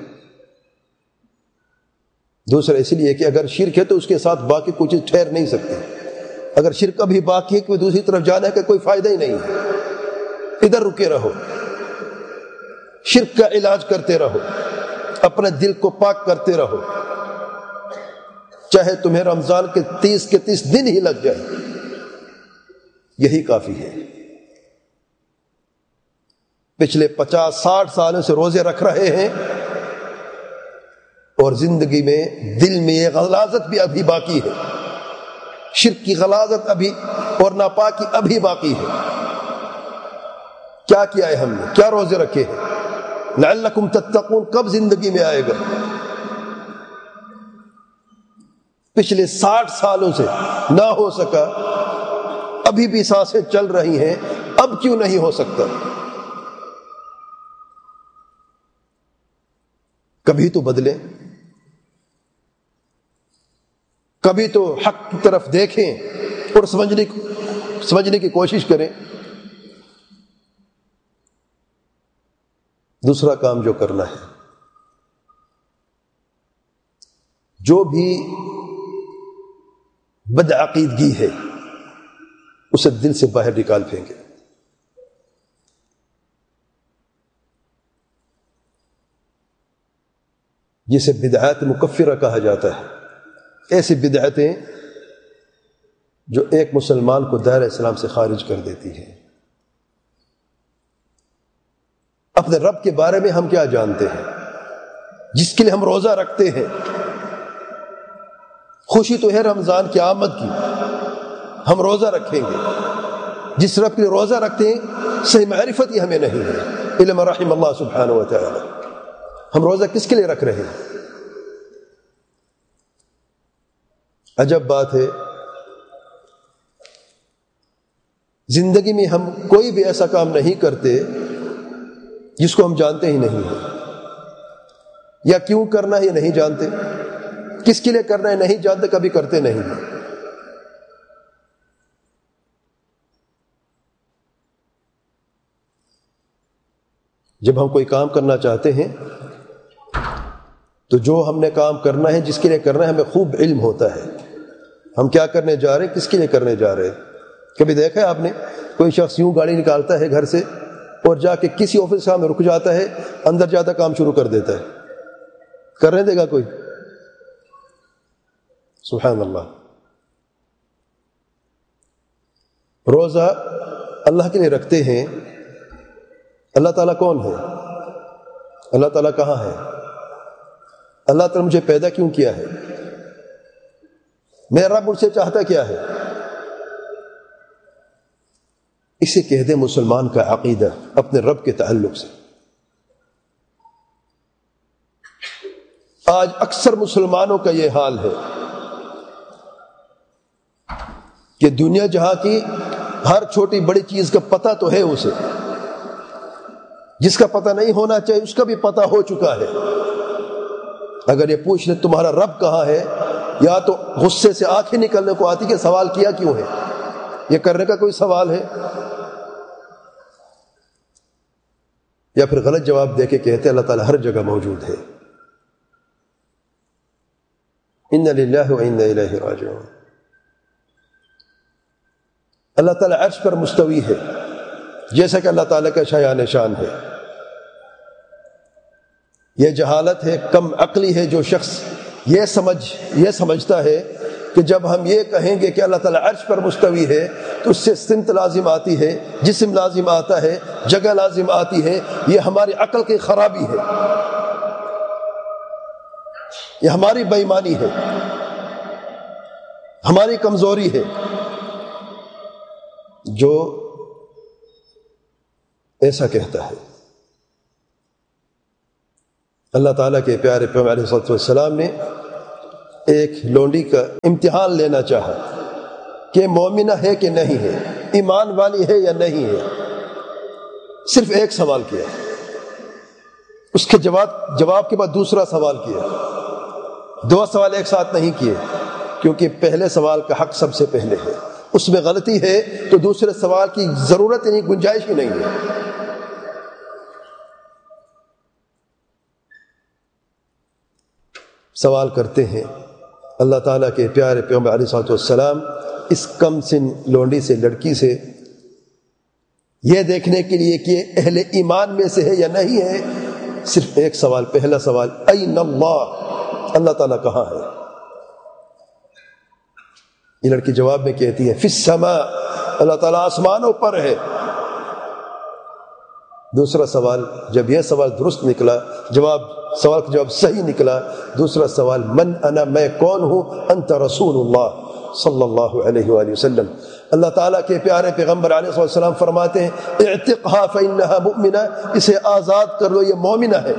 Speaker 1: دوسرا اس لیے کہ اگر شرک ہے تو اس کے ساتھ باقی کوئی چیز ٹھہر نہیں سکتی۔ اگر شرک ابھی باقی ہے کہ دوسری طرف جانا ہے کہ کوئی فائدہ ہی نہیں ہے، ادھر رکے رہو، شرک کا علاج کرتے رہو، اپنے دل کو پاک کرتے رہو، چاہے تمہیں رمضان کے 30 دن ہی لگ جائے، یہی کافی ہے۔ پچھلے 50-60 سالوں سے روزے رکھ رہے ہیں اور زندگی میں دل میں یہ غلاظت بھی ابھی باقی ہے، شرک کی غلاظت ابھی اور ناپاکی ابھی باقی ہے۔ کیا کیا ہے ہم نے؟ کیا روزے رکھے ہیں؟ لعلکم تتقون کب زندگی میں آئے گا؟ پچھلے 60 سالوں سے نہ ہو سکا، ابھی بھی سانسیں چل رہی ہیں، اب کیوں نہیں ہو سکتا؟ کبھی تو بدلیں، کبھی تو حق کی طرف دیکھیں اور سمجھنے کی کوشش کریں۔ دوسرا کام جو کرنا ہے، جو بھی بدعقیدگی ہے اسے دل سے باہر نکال پھینکے۔ جسے بدعات مکفرہ کہا جاتا ہے، ایسی بدعتیں جو ایک مسلمان کو دائرہ اسلام سے خارج کر دیتی ہیں۔ اپنے رب کے بارے میں ہم کیا جانتے ہیں؟ جس کے لیے ہم روزہ رکھتے ہیں، خوشی تو ہے رمضان کی آمد کی، ہم روزہ رکھیں گے۔ جس رب کے لیے روزہ رکھتے ہیں صحیح معرفت ہی ہمیں نہیں ہے، علم رحم اللہ سبحانہ و تعالی۔ ہم روزہ کس کے لیے رکھ رہے ہیں؟ عجب بات ہے، زندگی میں ہم کوئی بھی ایسا کام نہیں کرتے جس کو ہم جانتے ہی نہیں ہیں، یا کیوں کرنا ہے یہ نہیں جانتے، کس کے لیے کرنا ہے نہیں جانتے، کبھی کرتے نہیں ہیں۔ جب ہم کوئی کام کرنا چاہتے ہیں تو جو ہم نے کام کرنا ہے، جس کے لیے کرنا ہے، ہمیں خوب علم ہوتا ہے ہم کیا کرنے جا رہے ہیں، کس کے لیے کرنے جا رہے ہیں۔ کبھی دیکھا ہے آپ نے کوئی شخص یوں گاڑی نکالتا ہے گھر سے اور جا کے کسی آفس کے سامنے رک جاتا ہے، اندر جاتا کام شروع کر دیتا ہے؟ کرنے دے گا کوئی؟ سبحان اللہ۔ روزہ اللہ کے لیے رکھتے ہیں۔ اللہ تعالیٰ کون ہے؟ اللہ تعالیٰ کہاں ہے؟ اللہ تعالیٰ مجھے پیدا کیوں کیا ہے؟ میرا رب مجھ سے چاہتا کیا ہے؟ اسے کہہ دیں مسلمان کا عقیدہ اپنے رب کے تعلق سے۔ آج اکثر مسلمانوں کا یہ حال ہے کہ دنیا جہاں کی ہر چھوٹی بڑی چیز کا پتہ تو ہے اسے، جس کا پتہ نہیں ہونا چاہیے اس کا بھی پتہ ہو چکا ہے۔ اگر یہ پوچھ لے تمہارا رب کہاں ہے، یا تو غصے سے آنکھیں نکلنے کو آتی کہ سوال کیا کیوں ہے، یہ کرنے کا کوئی سوال ہے، یا پھر غلط جواب دے کے کہتے اللہ تعالیٰ ہر جگہ موجود ہے۔ انا للہ و انا الیہ راجعون۔ اللہ تعالیٰ عرش پر مستوی ہے، جیسا کہ اللہ تعالیٰ کا شایان شان ہے۔ یہ جہالت ہے، کم عقلی ہے جو شخص یہ سمجھتا ہے کہ جب ہم یہ کہیں گے کہ اللہ تعالیٰ عرش پر مستوی ہے تو اس سے سمت لازم آتی ہے، جسم لازم آتا ہے، جگہ لازم آتی ہے۔ یہ ہماری عقل کی خرابی ہے، یہ ہماری بے ایمانی ہے، ہماری کمزوری ہے جو ایسا کہتا ہے۔ اللہ تعالیٰ کے پیارے پیغمبر علیہ الصلوۃ والسلام نے ایک لونڈی کا امتحان لینا چاہا کہ مومنہ ہے کہ نہیں ہے، ایمان والی ہے یا نہیں ہے، صرف ایک سوال کیا، اس کے جواب کے بعد دوسرا سوال کیا، دو سوال ایک ساتھ نہیں کیے، کیونکہ پہلے سوال کا حق سب سے پہلے ہے، اس میں غلطی ہے تو دوسرے سوال کی ضرورت نہیں، گنجائش ہی نہیں ہے۔ سوال کرتے ہیں اللہ تعالیٰ کے پیارے پیغمبر علیہ الصلوۃ والسلام اس کم سن لونڈی سے، لڑکی سے، یہ دیکھنے کے لیے کہ اہل ایمان میں سے ہے یا نہیں ہے، صرف ایک سوال، پہلا سوال این اللہ، اللہ تعالیٰ کہاں ہے؟ یہ لڑکی جواب میں کہتی ہے فی السماء، اللہ تعالیٰ آسمانوں پر ہے۔ دوسرا سوال، جب یہ سوال درست نکلا، سوال کا جواب صحیح نکلا، دوسرا سوال من انا، میں کون ہوں؟ انت رسول اللہ صلی اللہ علیہ وآلہ وسلم۔ اللہ تعالیٰ کے پیارے پیغمبر علیہ السلام فرماتے ہیں اعتقها فإنها مؤمنہ، اسے آزاد کر لو، یہ مومنہ ہے۔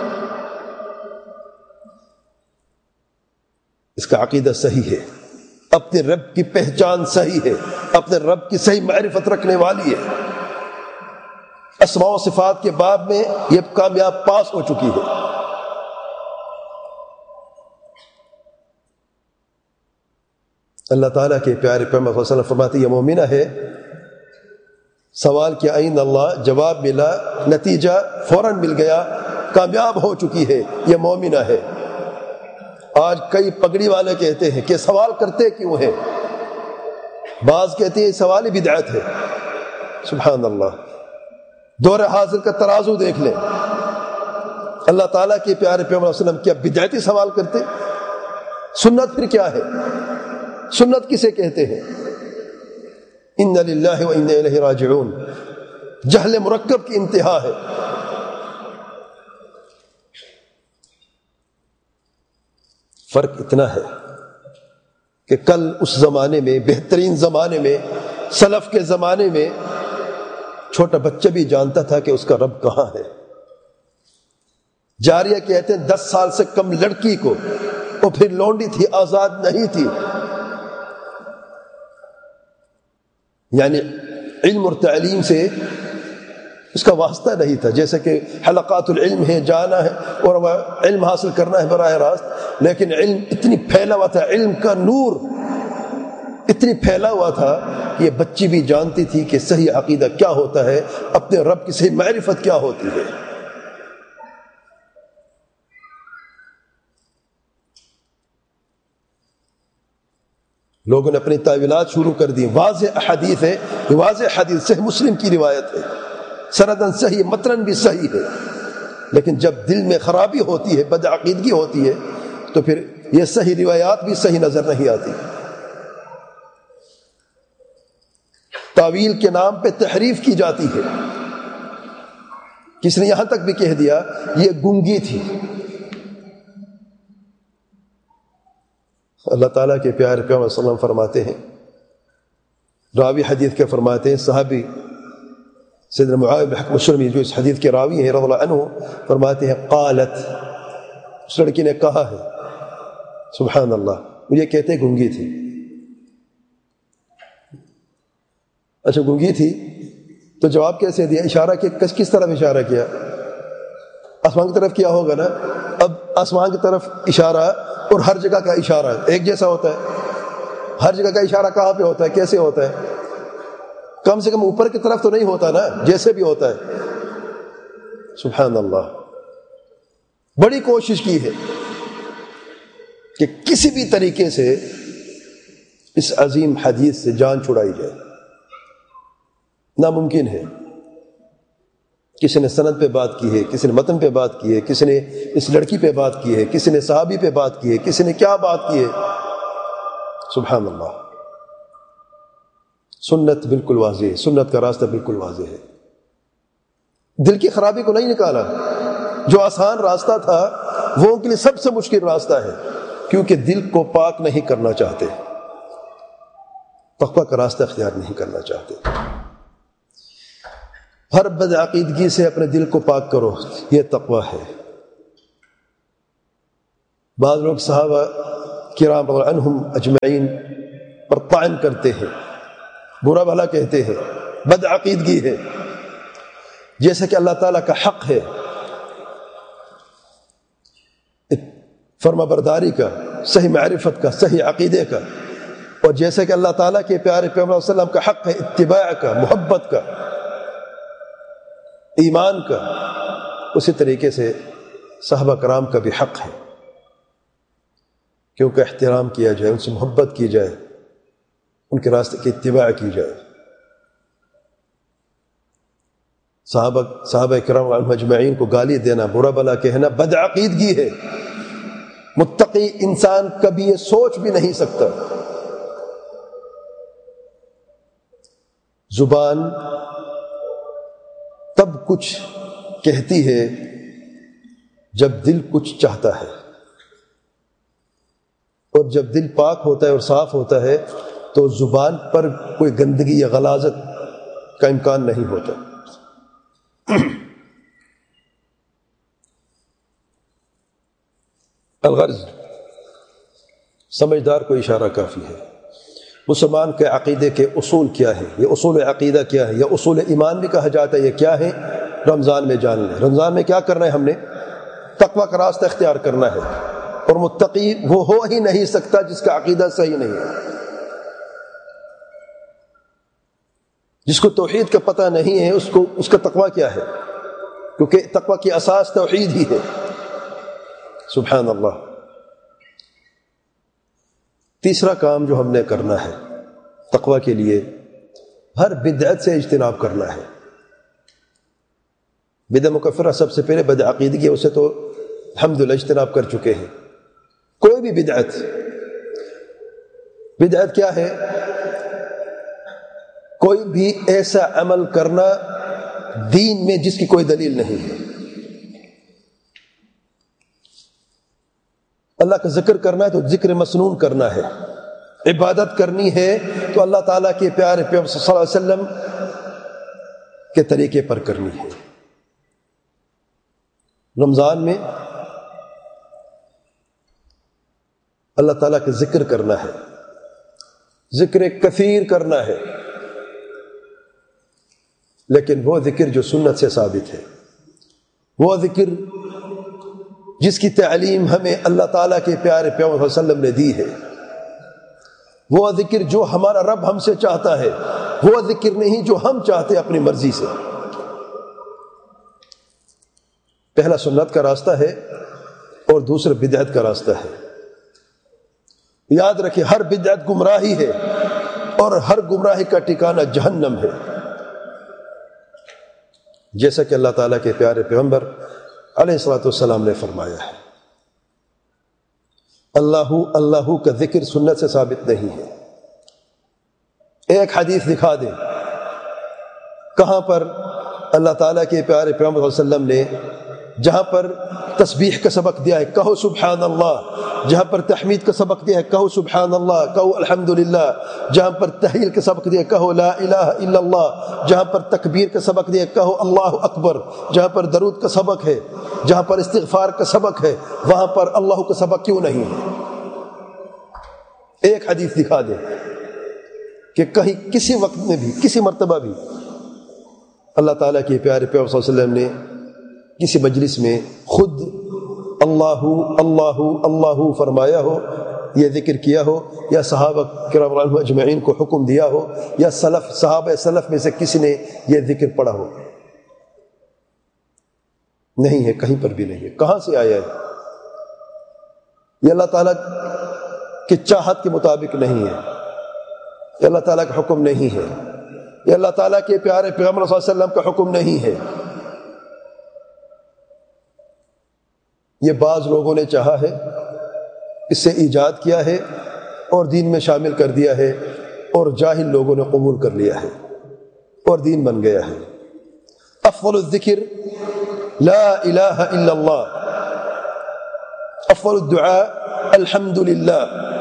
Speaker 1: اس کا عقیدہ صحیح ہے، اپنے رب کی پہچان صحیح ہے، اپنے رب کی صحیح معرفت رکھنے والی ہے، اسماء و صفات کے باب میں یہ کامیاب پاس ہو چکی ہے۔ اللہ تعالیٰ کے پیارے پیغمبر صلی اللہ علیہ وسلم فرماتے یہ مومنہ ہے۔ سوال کیا این اللہ، جواب ملا، نتیجہ فوراً مل گیا، کامیاب ہو چکی ہے، یہ مومنہ ہے۔ آج کئی پگڑی والے کہتے ہیں کہ سوال کرتے کیوں ہیں؟ بعض کہتے ہیں سوال ہی بدعت ہے۔ سبحان اللہ، دور حاضر کا ترازو دیکھ لیں، اللہ تعالیٰ کے پیارے پیغمبر صلی اللہ علیہ وسلم کیا بدعتی سوال کرتے؟ سنت پھر کیا ہے؟ سنت کسے کہتے ہیں؟ ان للہ و انا الیہ راجعون، جہل مرکب کی انتہا ہے۔ فرق اتنا ہے کہ کل اس زمانے میں، بہترین زمانے میں، سلف کے زمانے میں، چھوٹا بچہ بھی جانتا تھا کہ اس کا رب کہاں ہے۔ جاریہ کہتے ہیں 10 سال سے کم لڑکی کو، وہ پھر لونڈی تھی، آزاد نہیں تھی، یعنی علم اور تعلیم سے اس کا واسطہ نہیں تھا، جیسے کہ حلقات العلم ہے، جانا ہے اور علم حاصل کرنا ہے براہ راست، لیکن علم اتنی پھیلا ہوا تھا، علم کا نور اتنی پھیلا ہوا تھا کہ یہ بچی بھی جانتی تھی کہ صحیح عقیدہ کیا ہوتا ہے، اپنے رب کی صحیح معرفت کیا ہوتی ہے۔ لوگوں نے اپنی تعویلات شروع کر دی۔ واضح حدیث ہے، واضح حدیث، صحیح مسلم کی روایت ہے، سندن صحیح، متن بھی صحیح ہے، لیکن جب دل میں خرابی ہوتی ہے، بدعقیدگی ہوتی ہے، تو پھر یہ صحیح روایات بھی صحیح نظر نہیں آتی۔ تعویل کے نام پہ تحریف کی جاتی ہے۔ کس نے یہاں تک بھی کہہ دیا یہ گنگی تھی۔ اللہ تعالیٰ کے پیارے پیغمبر صلی اللہ علیہ وسلم فرماتے ہیں، راوی حدیث کے فرماتے ہیں، صحابی سیدنا معاویہ بن حکم سلمی جو اس حدیث کے راوی ہیں رضی اللہ عنہ، فرماتے ہیں قالت، اس لڑکی نے کہا ہے، سبحان اللہ، مجھے کہتے ہیں گنگی تھی۔ اچھا گنگی تھی تو جواب کیسے دیا؟ اشارہ کس طرف اشارہ کیا؟ آسمان کی طرف کیا ہوگا نا۔ اب آسمان کی طرف اشارہ اور ہر جگہ کا اشارہ ایک جیسا ہوتا ہے؟ ہر جگہ کا اشارہ کہاں پہ ہوتا ہے، کیسے ہوتا ہے؟ کم سے کم اوپر کی طرف تو نہیں ہوتا نا، جیسے بھی ہوتا ہے۔ سبحان اللہ، بڑی کوشش کی ہے کہ کسی بھی طریقے سے اس عظیم حدیث سے جان چھڑائی جائے، ناممکن ہے۔ کسی نے سند پہ بات کی ہے، کسی نے متن پہ بات کی ہے، کسی نے اس لڑکی پہ بات کی ہے، کسی نے صحابی پہ بات کی ہے، کسی نے کیا بات کی ہے۔ سبحان اللہ، سنت بالکل واضح ہے، سنت کا راستہ بالکل واضح ہے۔ دل کی خرابی کو نہیں نکالا، جو آسان راستہ تھا وہ ان کے لیے سب سے مشکل راستہ ہے، کیونکہ دل کو پاک نہیں کرنا چاہتے، تقویٰ کا راستہ اختیار نہیں کرنا چاہتے۔ ہر بدعقیدگی سے اپنے دل کو پاک کرو، یہ تقویٰ ہے۔ بعض لوگ صحابہ کرام رضی اللہ عنہم اجمعین پر طعن کرتے ہیں، برا بھلا کہتے ہیں، بدعقیدگی ہے، جیسے کہ اللہ تعالیٰ کا حق ہے فرما برداری کا، صحیح معرفت کا، صحیح عقیدے کا، اور جیسے کہ اللہ تعالیٰ کے پیارے پیغمبر صلی اللہ علیہ وسلم کا حق ہے اتباع کا، محبت کا، ایمان کا، اسی طریقے سے صحابہ کرام کا بھی حق ہے کہ ان کا احترام کیا جائے، ان سے محبت کی جائے، ان کے راستے کی اتباع کی جائے۔ صحابہ کرام اجمعین کو گالی دینا، برا بھلا کہنا بدعقیدگی ہے۔ متقی انسان کبھی یہ سوچ بھی نہیں سکتا۔ زبان تب کچھ کہتی ہے جب دل کچھ چاہتا ہے، اور جب دل پاک ہوتا ہے اور صاف ہوتا ہے تو زبان پر کوئی گندگی یا غلاظت کا امکان نہیں ہوتا۔ الغرض، سمجھدار کو اشارہ کافی ہے۔ مسلمان کے عقیدے کے اصول کیا ہے، یہ اصول عقیدہ کیا ہے، یہ اصول ایمان بھی کہا جاتا ہے، یہ کیا ہے؟ رمضان میں جان لیں۔ رمضان میں کیا کرنا ہے؟ ہم نے تقوی کا راستہ اختیار کرنا ہے، اور متقی وہ ہو ہی نہیں سکتا جس کا عقیدہ صحیح نہیں ہے، جس کو توحید کا پتہ نہیں ہے، اس کا تقوی کیا ہے؟ کیونکہ تقوی کی اساس توحید ہی ہے۔ سبحان اللہ۔ تیسرا کام جو ہم نے کرنا ہے تقوی کے لیے، ہر بدعت سے اجتناب کرنا ہے۔ بدعت مکفرہ سب سے پہلے بدعقیدگی، اسے تو الحمدللہ اجتناب کر چکے ہیں۔ کوئی بھی بدعت کیا ہے؟ کوئی بھی ایسا عمل کرنا دین میں جس کی کوئی دلیل نہیں ہے۔ اللہ کا ذکر کرنا ہے تو ذکر مسنون کرنا ہے، عبادت کرنی ہے تو اللہ تعالیٰ کے پیارے پیغمبر صلی اللہ علیہ وسلم کے طریقے پر کرنی ہے۔ رمضان میں اللہ تعالیٰ کا ذکر کرنا ہے، ذکر کثیر کرنا ہے، لیکن وہ ذکر جو سنت سے ثابت ہے، وہ ذکر جس کی تعلیم ہمیں اللہ تعالیٰ کے پیارے پیغمبر صلی اللہ علیہ وسلم نے دی ہے، وہ ذکر جو ہمارا رب ہم سے چاہتا ہے، وہ ذکر نہیں جو ہم چاہتے اپنی مرضی سے۔ پہلا سنت کا راستہ ہے اور دوسرا بدعت کا راستہ ہے۔ یاد رکھیں، ہر بدعت گمراہی ہے اور ہر گمراہی کا ٹھکانہ جہنم ہے، جیسا کہ اللہ تعالیٰ کے پیارے پیغمبر علیہ الصلوۃ والسلام نے فرمایا ہے۔ اللہ کا ذکر سنت سے ثابت نہیں ہے۔ ایک حدیث دکھا دیں کہاں پر اللہ تعالیٰ کے پیارے پیغمبر صلی اللہ علیہ وسلم نے جہاں پر تسبیح کا سبق دیا ہے کہو سبحان اللہ، جہاں پر تحمید کا سبق دیا ہے کہو سبحان اللہ، کہو الحمدللہ، جہاں پر تحلیل کا سبق دیا ہے کہو لا الہ الا اللہ، جہاں پر تکبیر کا سبق دیا ہے کہو اللہ اکبر، جہاں پر درود کا سبق ہے، جہاں پر استغفار کا سبق ہے، وہاں پر اللہ کا سبق کیوں نہیں ہے؟ ایک حدیث دکھا دیں کہ کہیں کسی وقت میں بھی، کسی مرتبہ بھی اللہ تعالیٰ کے پیارے پیغمبر صلی اللہ علیہ وسلم نے کسی مجلس میں خود اللہ اللہ اللہ فرمایا ہو، یہ ذکر کیا ہو، یا صحابہ کرام اجمعین کو حکم دیا ہو، یا صحابہ سلف میں سے کسی نے یہ ذکر پڑھا ہو؟ نہیں ہے، کہیں پر بھی نہیں ہے۔ کہاں سے آیا ہے؟ یہ اللہ تعالیٰ کی چاہت کے مطابق نہیں ہے، یہ اللہ تعالیٰ کا حکم نہیں ہے، یہ اللہ تعالیٰ کے پیارے پیغمبر صلی اللہ علیہ وسلم کا حکم نہیں ہے۔ یہ بعض لوگوں نے چاہا ہے، اس سے ایجاد کیا ہے اور دین میں شامل کر دیا ہے، اور جاہل لوگوں نے قبول کر لیا ہے اور دین بن گیا ہے۔ افضل الذکر لا الہ الا اللہ، افضل الدعاء الحمدللہ۔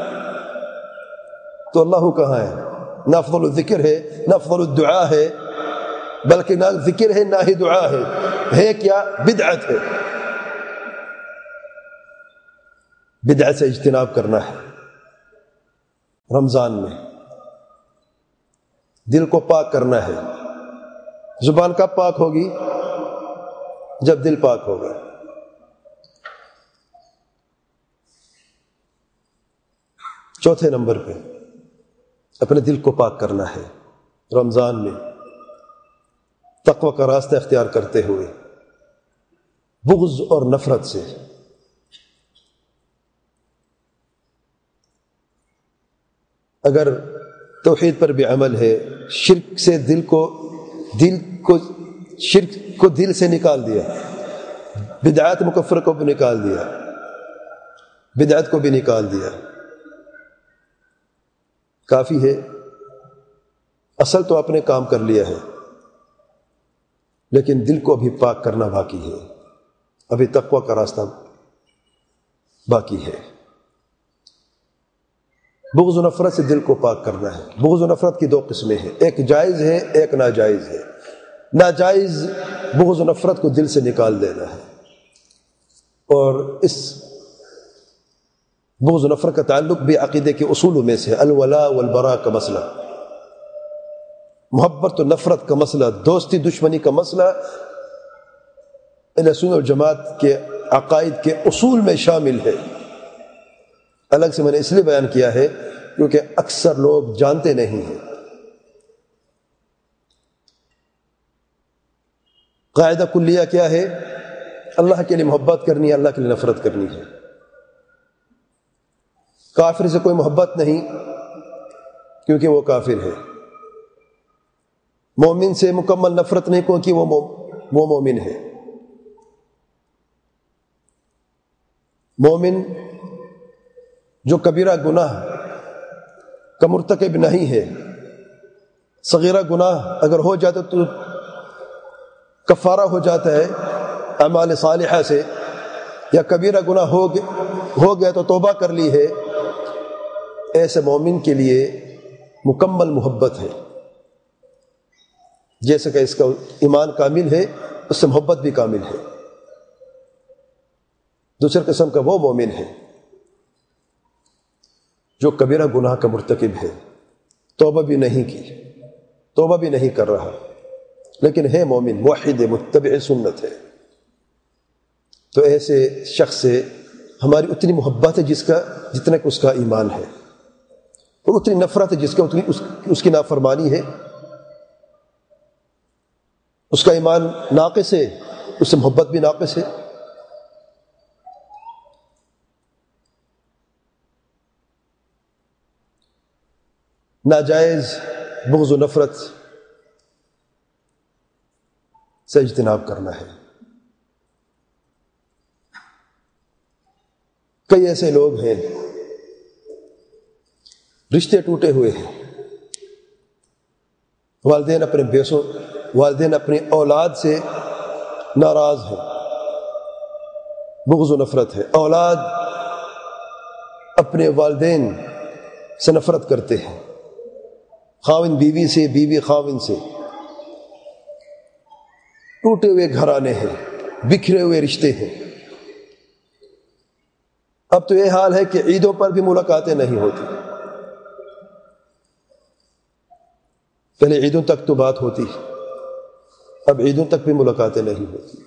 Speaker 1: تو اللہ کہاں ہے؟ نہ افضل الذکر ہے، نہ افضل الدعاء ہے، بلکہ نہ ذکر ہے نہ ہی دعا ہے کیا؟ بدعت ہے۔ بدعت سے اجتناب کرنا ہے رمضان میں۔ دل کو پاک کرنا ہے. زبان کب پاک ہوگی؟ جب دل پاک ہوگا. چوتھے نمبر پہ اپنے دل کو پاک کرنا ہے رمضان میں تقوی کا راستہ اختیار کرتے ہوئے بغض اور نفرت سے. اگر توحید پر بھی عمل ہے، شرک سے شرک کو دل سے نکال دیا، بدعات مکفرہ کو بھی نکال دیا، بدعت کو بھی نکال دیا، کافی ہے. اصل تو آپ نے کام کر لیا ہے، لیکن دل کو ابھی پاک کرنا باقی ہے، ابھی تقوی کا راستہ باقی ہے. بغض و نفرت سے دل کو پاک کرنا ہے. بغض و نفرت کی دو قسمیں ہیں، ایک جائز ہے، ایک ناجائز ہے. ناجائز بغض و نفرت کو دل سے نکال دینا ہے، اور اس بغض و نفرت کا تعلق بھی عقیدے کے اصولوں میں سے ہے. الولاء والبراء کا مسئلہ، محبت و نفرت کا مسئلہ، دوستی دشمنی کا مسئلہ اہل سنت والجماعت کے عقائد کے اصول میں شامل ہے. الگ سے میں نے اس لیے بیان کیا ہے کیونکہ اکثر لوگ جانتے نہیں ہیں. قاعدہ کلیہ کیا ہے؟ اللہ کے لیے محبت کرنی ہے، اللہ کے لیے نفرت کرنی ہے. کافر سے کوئی محبت نہیں کیونکہ وہ کافر ہے. مومن سے مکمل نفرت نہیں کیونکہ وہ مومن ہے. مومن جو کبیرہ گناہ کا مرتکب نہیں ہے، صغیرہ گناہ اگر ہو جاتا تو کفارہ ہو جاتا ہے اعمال صالحہ سے، یا کبیرہ گناہ ہو گیا تو توبہ کر لی ہے، ایسے مومن کے لیے مکمل محبت ہے. جیسے کہ اس کا ایمان کامل ہے، اس سے محبت بھی کامل ہے. دوسرے قسم کا وہ مومن ہے جو کبیرہ گناہ کا مرتکب ہے، توبہ بھی نہیں کی، توبہ بھی نہیں کر رہا، لیکن ہے مومن، موحد ہے، متبع سنت ہے. تو ایسے شخص سے ہماری اتنی محبت ہے جتنا کہ اس کا ایمان ہے، اور اتنی نفرت ہے جس کا اس کی نافرمانی ہے. اس کا ایمان ناقص ہے، اس سے محبت بھی ناقص ہے. ناجائز بغض و نفرت سے اجتناب کرنا ہے. کئی ایسے لوگ ہیں رشتے ٹوٹے ہوئے ہیں، والدین اپنی اولاد سے ناراض ہیں، بغض و نفرت ہے. اولاد اپنے والدین سے نفرت کرتے ہیں، خاوند بیوی سے، بیوی خاوند سے. ٹوٹے ہوئے گھرانے ہیں، بکھرے ہوئے رشتے ہیں. اب تو یہ حال ہے کہ عیدوں پر بھی ملاقاتیں نہیں ہوتی. پہلے عیدوں تک تو بات ہوتی، اب عیدوں تک بھی ملاقاتیں نہیں ہوتی.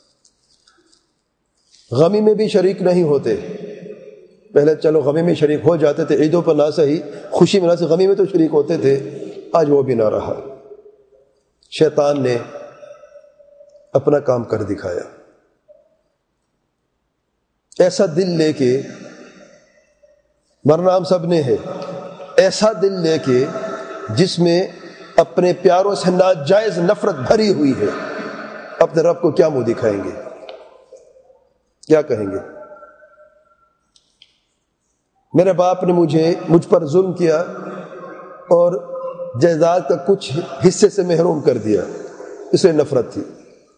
Speaker 1: غمی میں بھی شریک نہیں ہوتے. پہلے چلو غمی میں شریک ہو جاتے تھے، عیدوں پر نہ صحیح، خوشی میں نہ صحیح، غمی میں تو شریک ہوتے تھے. آج وہ بھی نہ رہا. شیطان نے اپنا کام کر دکھایا. ایسا دل لے کے مرنا ہم سب نے ہے، ایسا دل لے کے جس میں اپنے پیاروں سے ناجائز نفرت بھری ہوئی ہے، اپنے رب کو کیا منہ دکھائیں گے؟ کیا کہیں گے؟ میرے باپ نے مجھ پر ظلم کیا اور جائیداد کا کچھ حصے سے محروم کر دیا، اسے نفرت تھی.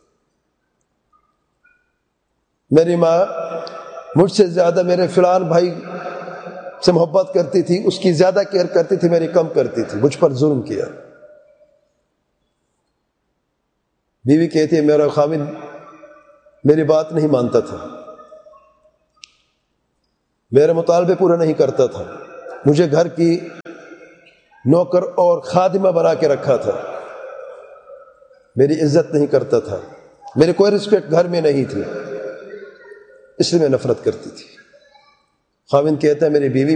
Speaker 1: میری ماں مجھ سے زیادہ میرے فلان بھائی سے محبت کرتی تھی، اس کی زیادہ کیئر کرتی تھی، میری کم کرتی تھی، مجھ پر ظلم کیا. بیوی کہتی ہے میرا خاوند میری بات نہیں مانتا تھا، میرے مطالبے پورے نہیں کرتا تھا، مجھے گھر کی نوکر اور خادمہ بنا کے رکھا تھا، میری عزت نہیں کرتا تھا، میرے کوئی رسپیکٹ گھر میں نہیں تھی، اس لیے میں نفرت کرتی تھی۔ خاوند کہتا ہے میری بیوی